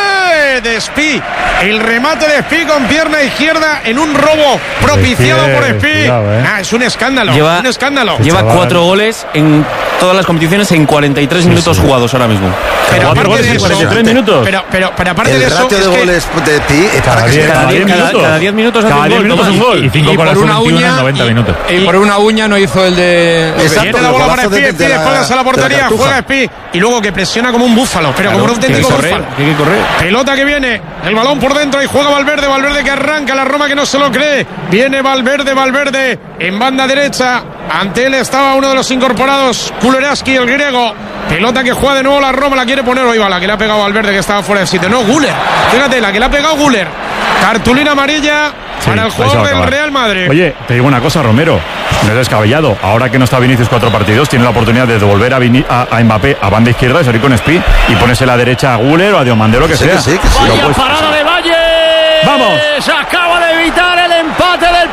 Speaker 1: de Spi. El remate de Spi con pierna izquierda en un robo propiciado por Spi. Cuidado, eh. Ah, es un escándalo.
Speaker 14: Lleva,
Speaker 1: un escándalo.
Speaker 14: Lleva
Speaker 1: Chaval.
Speaker 14: cuatro goles en todas las competiciones en cuarenta y tres sí, minutos sí. jugados ahora mismo.
Speaker 1: Pero aparte
Speaker 2: goles
Speaker 1: de
Speaker 2: en
Speaker 1: eso,
Speaker 2: cuarenta y tres minutos.
Speaker 1: Pero, pero, pero aparte
Speaker 6: el
Speaker 1: de eso.
Speaker 6: ratio de
Speaker 1: es
Speaker 6: goles
Speaker 1: que
Speaker 6: de Spi es para
Speaker 14: cada
Speaker 6: que
Speaker 14: diez, cada diez minutos. Cada diez minutos hace
Speaker 2: cada diez
Speaker 14: un
Speaker 2: minutos un gol.
Speaker 10: Y cinco con la sub veintiuno en noventa
Speaker 5: y,
Speaker 10: minutos.
Speaker 5: Y por una uña no hizo el de.
Speaker 6: Exacto,
Speaker 1: viene la bola para Spi, Spi de espaldas a la portería, juega Spi y luego que presiona como un búfalo, pero claro, como un auténtico
Speaker 14: que correr,
Speaker 1: búfalo.
Speaker 14: Tiene que correr.
Speaker 1: Pelota que viene, el balón por dentro y juega Valverde, Valverde que arranca, la Roma que no se lo cree. Viene Valverde, Valverde en banda derecha. Ante él estaba uno de los incorporados, Kulereski, el griego. Pelota que juega de nuevo la Roma, la quiere poner. Hoy va la que le ha pegado Valverde, que estaba fuera de sitio. No, Güler. Fíjate, la que le ha pegado Güler. Cartulina amarilla sí, para el jugador del Real Madrid.
Speaker 2: Oye, te digo una cosa, Romero. No es descabellado. Ahora que no está Vinicius cuatro partidos, tiene la oportunidad de devolver a, Vini, a, a Mbappé a banda izquierda y salir con Spi y ponerse a la derecha a Güler o a Diomandé, lo que
Speaker 6: sí,
Speaker 2: sea.
Speaker 6: Que sí, que sí.
Speaker 16: Vaya
Speaker 2: puedes,
Speaker 16: parada de Valle.
Speaker 2: ¡Vamos!
Speaker 16: Se acaba de evitar el empate del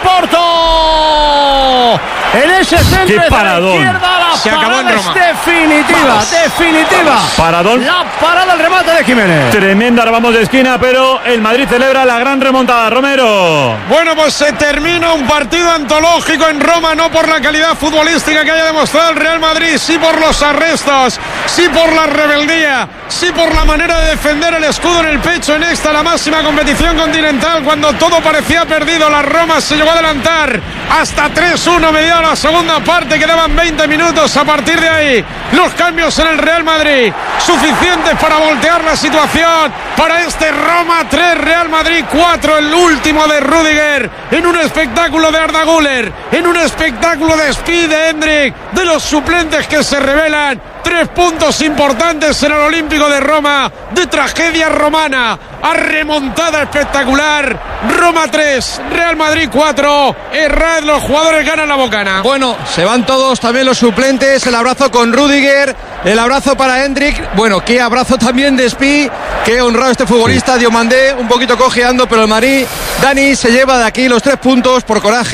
Speaker 16: Porto. En ese centro
Speaker 2: ¡qué
Speaker 16: de
Speaker 2: paradón!
Speaker 16: izquierda, la
Speaker 1: se acabó en Roma.
Speaker 16: Es definitiva, Vamos. definitiva.
Speaker 2: Paradón.
Speaker 16: La parada, el remate de Jiménez.
Speaker 2: Tremenda, vamos de esquina, pero el Madrid celebra la gran remontada. Romero.
Speaker 1: Bueno, pues se termina un partido antológico en Roma, no por la calidad futbolística que haya demostrado el Real Madrid, sí por los arrestos, sí por la rebeldía, sí por la manera de defender el escudo en el pecho en esta, la máxima competición continental, cuando todo parecía perdido. La Roma se llegó a adelantar hasta tres uno, mediada la segunda parte, quedaban veinte minutos. A partir de ahí, los cambios en el Real Madrid, suficientes para voltear la situación, para este Roma tres, Real Madrid cuatro, el último de Rüdiger, en un espectáculo de Arda Güler, en un espectáculo de Spi, de Endrick, de los suplentes que se revelan. Tres puntos importantes en el Olímpico de Roma, de tragedia romana a remontada espectacular. Roma tres, Real Madrid cuatro. Errad, los jugadores ganan la bocana.
Speaker 5: Bueno, se van todos, también los suplentes. El abrazo con Rüdiger, el abrazo para Endrick. Bueno, qué abrazo también de Spi. Qué honrado este futbolista, sí. Diomandé un poquito cojeando, pero el Madrid, Dani, se lleva de aquí los tres puntos por coraje,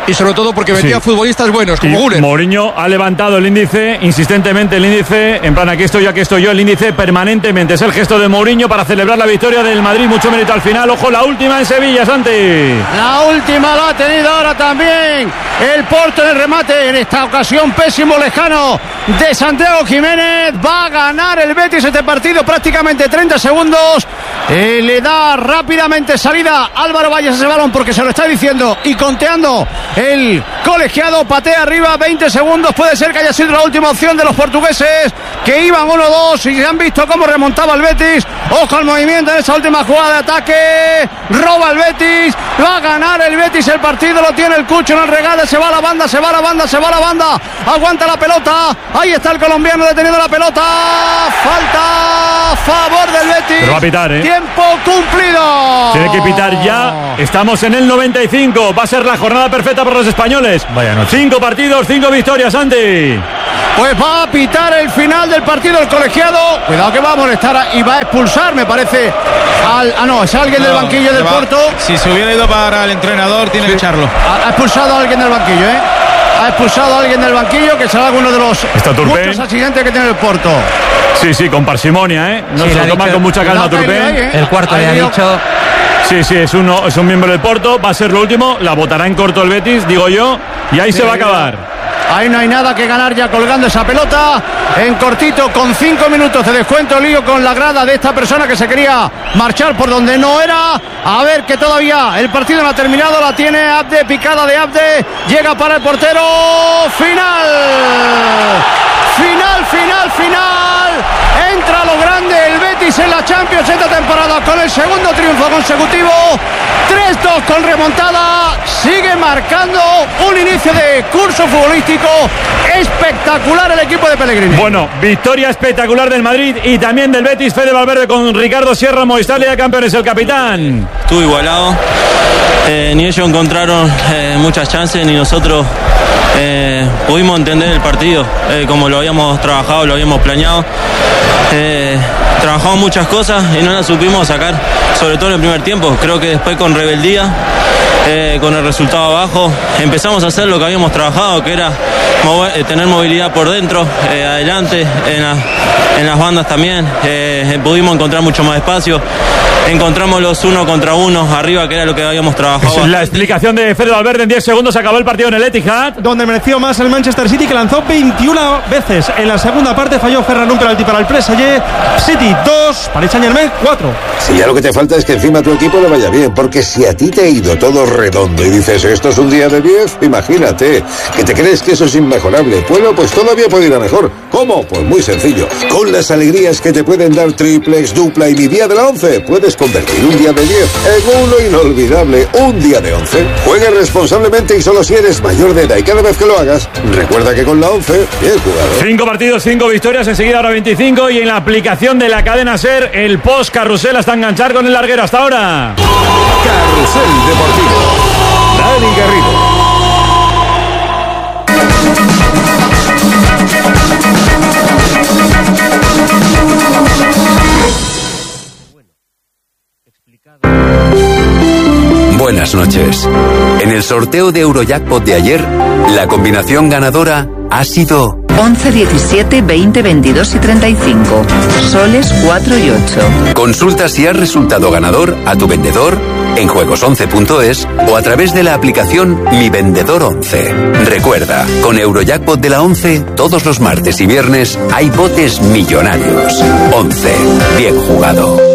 Speaker 5: y sobre todo porque metía
Speaker 2: Sí.
Speaker 5: futbolistas buenos como
Speaker 2: Y
Speaker 5: Güler.
Speaker 2: Mourinho ha levantado el índice, insistentemente el índice, en plan aquí estoy yo, aquí estoy yo, el índice permanentemente. Es el gesto de Mourinho para celebrar la victoria del Madrid, mucho mérito al final. Ojo, la última en Sevilla, Santi.
Speaker 16: La última la ha tenido ahora también el Porto en el remate, en esta ocasión pésimo, lejano de Santiago Jiménez. Va a ganar el Betis este partido, prácticamente treinta segundos. Eh, le da rápidamente salida Álvaro Valles ese balón porque se lo está diciendo y conteando el colegiado. Patea arriba, veinte segundos. Puede ser que haya sido la última opción de los portugueses, que iban uno dos y se han visto cómo remontaba el Betis. Ojo al movimiento en esa última jugada de ataque. Roba el Betis. Va a ganar el Betis el partido. Lo tiene el Cucho en el regalo. Se va a la banda, se va a la banda, se va a la banda. Aguanta la pelota. Ahí está el colombiano deteniendo la pelota. Falta a favor del Betis.
Speaker 2: Pero va a pitar, ¿eh?
Speaker 16: Tiempo cumplido.
Speaker 2: Tiene que pitar ya. Estamos en el noventa y cinco. Va a ser la jornada perfecta para los españoles.
Speaker 3: Vaya noche.
Speaker 2: Cinco partidos, cinco victorias, Santi.
Speaker 16: Pues va a pitar el final del partido el colegiado. Cuidado que va a molestar a- y va a expulsar, me parece. Al, ah, no, es alguien del
Speaker 7: No,
Speaker 16: banquillo del
Speaker 7: le va-
Speaker 16: Porto.
Speaker 7: Si se hubiera ido para el entrenador, tiene que echarlo.
Speaker 16: Ha, ha expulsado a alguien del banquillo, ¿eh? Ha expulsado a alguien del banquillo, que será alguno de los
Speaker 2: Está Turpin.
Speaker 16: muchos accidentes que tiene el Porto.
Speaker 2: Sí, sí, con parsimonia, ¿eh? No
Speaker 12: Sí,
Speaker 2: se
Speaker 12: le
Speaker 2: lo
Speaker 12: ha
Speaker 2: toma
Speaker 12: dicho-
Speaker 2: con mucha calma,
Speaker 16: Cuidado que
Speaker 2: Turpin.
Speaker 16: hay, ¿eh?
Speaker 12: El cuarto
Speaker 16: Ahí
Speaker 12: le ha
Speaker 16: dio-
Speaker 12: dicho.
Speaker 2: Sí, sí, es, uno, es un miembro del Porto. Va a ser lo último. La votará en corto el Betis, digo yo. Y ahí se va a acabar.
Speaker 16: Ahí no hay nada que ganar ya colgando esa pelota. En cortito, con cinco minutos de descuento, lío con la grada de esta persona que se quería marchar por donde no era. A ver que todavía el partido no ha terminado. La tiene Abde, picada de Abde. Llega para el portero. Final. Final, final, final. Entra lo grande el Betis en la Champions esta temporada con el segundo triunfo consecutivo. tres dos con remontada. Sigue marcando un inicio de curso futbolístico espectacular el equipo de Pellegrini.
Speaker 2: Bueno, victoria espectacular del Madrid y también del Betis. Fede Valverde con Ricardo Sierra, Movistar Liga de Campeones, el capitán.
Speaker 14: Estuvo igualado. Eh, ni ellos encontraron eh, muchas chances, ni nosotros eh, pudimos entender el partido eh, como lo habíamos trabajado, lo habíamos planeado. Eh, trabajamos muchas cosas y no las supimos sacar, sobre todo en el primer tiempo. Creo que después con rebeldía, eh, con el resultado abajo, empezamos a hacer lo que habíamos trabajado, que era mover, eh, tener movilidad por dentro, eh, adelante, en, la, en las bandas también. Eh, pudimos encontrar mucho más espacio. Encontramos los uno contra uno arriba, que era lo que habíamos trabajado.
Speaker 2: Esa es la explicación de Fede Valverde. En diez segundos acabó el partido en el Etihad.
Speaker 11: Donde mereció más el Manchester City, que lanzó veintiuna veces. En la segunda parte falló Ferran un penalti para el P S G. City dos, Paris Saint-Germain cuatro.
Speaker 9: Si ya lo que te falta es que encima a tu equipo le vaya bien, porque si a ti te ha ido todo redondo y dices esto es un día de diez, imagínate, que te crees que eso es inmejorable. Bueno, pues todavía puede ir a mejor. ¿Cómo? Pues muy sencillo. Con las alegrías que te pueden dar triplex, dupla y mi día de la once, puedes convertir un día de diez en uno inolvidable, un día de once. Juega responsablemente y solo si eres mayor de edad, y cada vez que lo hagas, recuerda que con la once, bien jugado.
Speaker 2: Cinco partidos, cinco victorias, enseguida ahora veinticinco y en la aplicación de la cadena SER, el post carrusel hasta enganchar con el larguero. Hasta ahora.
Speaker 9: Carrusel Deportivo. Dani Garrido.
Speaker 17: Buenas noches. En el sorteo de Eurojackpot de ayer, la combinación ganadora ha sido
Speaker 18: once, diecisiete, veinte, veintidós y treinta y cinco. Soles cuatro y ocho.
Speaker 17: Consulta si has resultado ganador a tu vendedor en juegos once punto es o a través de la aplicación Mi Vendedor once. Recuerda, con Eurojackpot de la once, todos los martes y viernes hay botes millonarios. once. Bien jugado.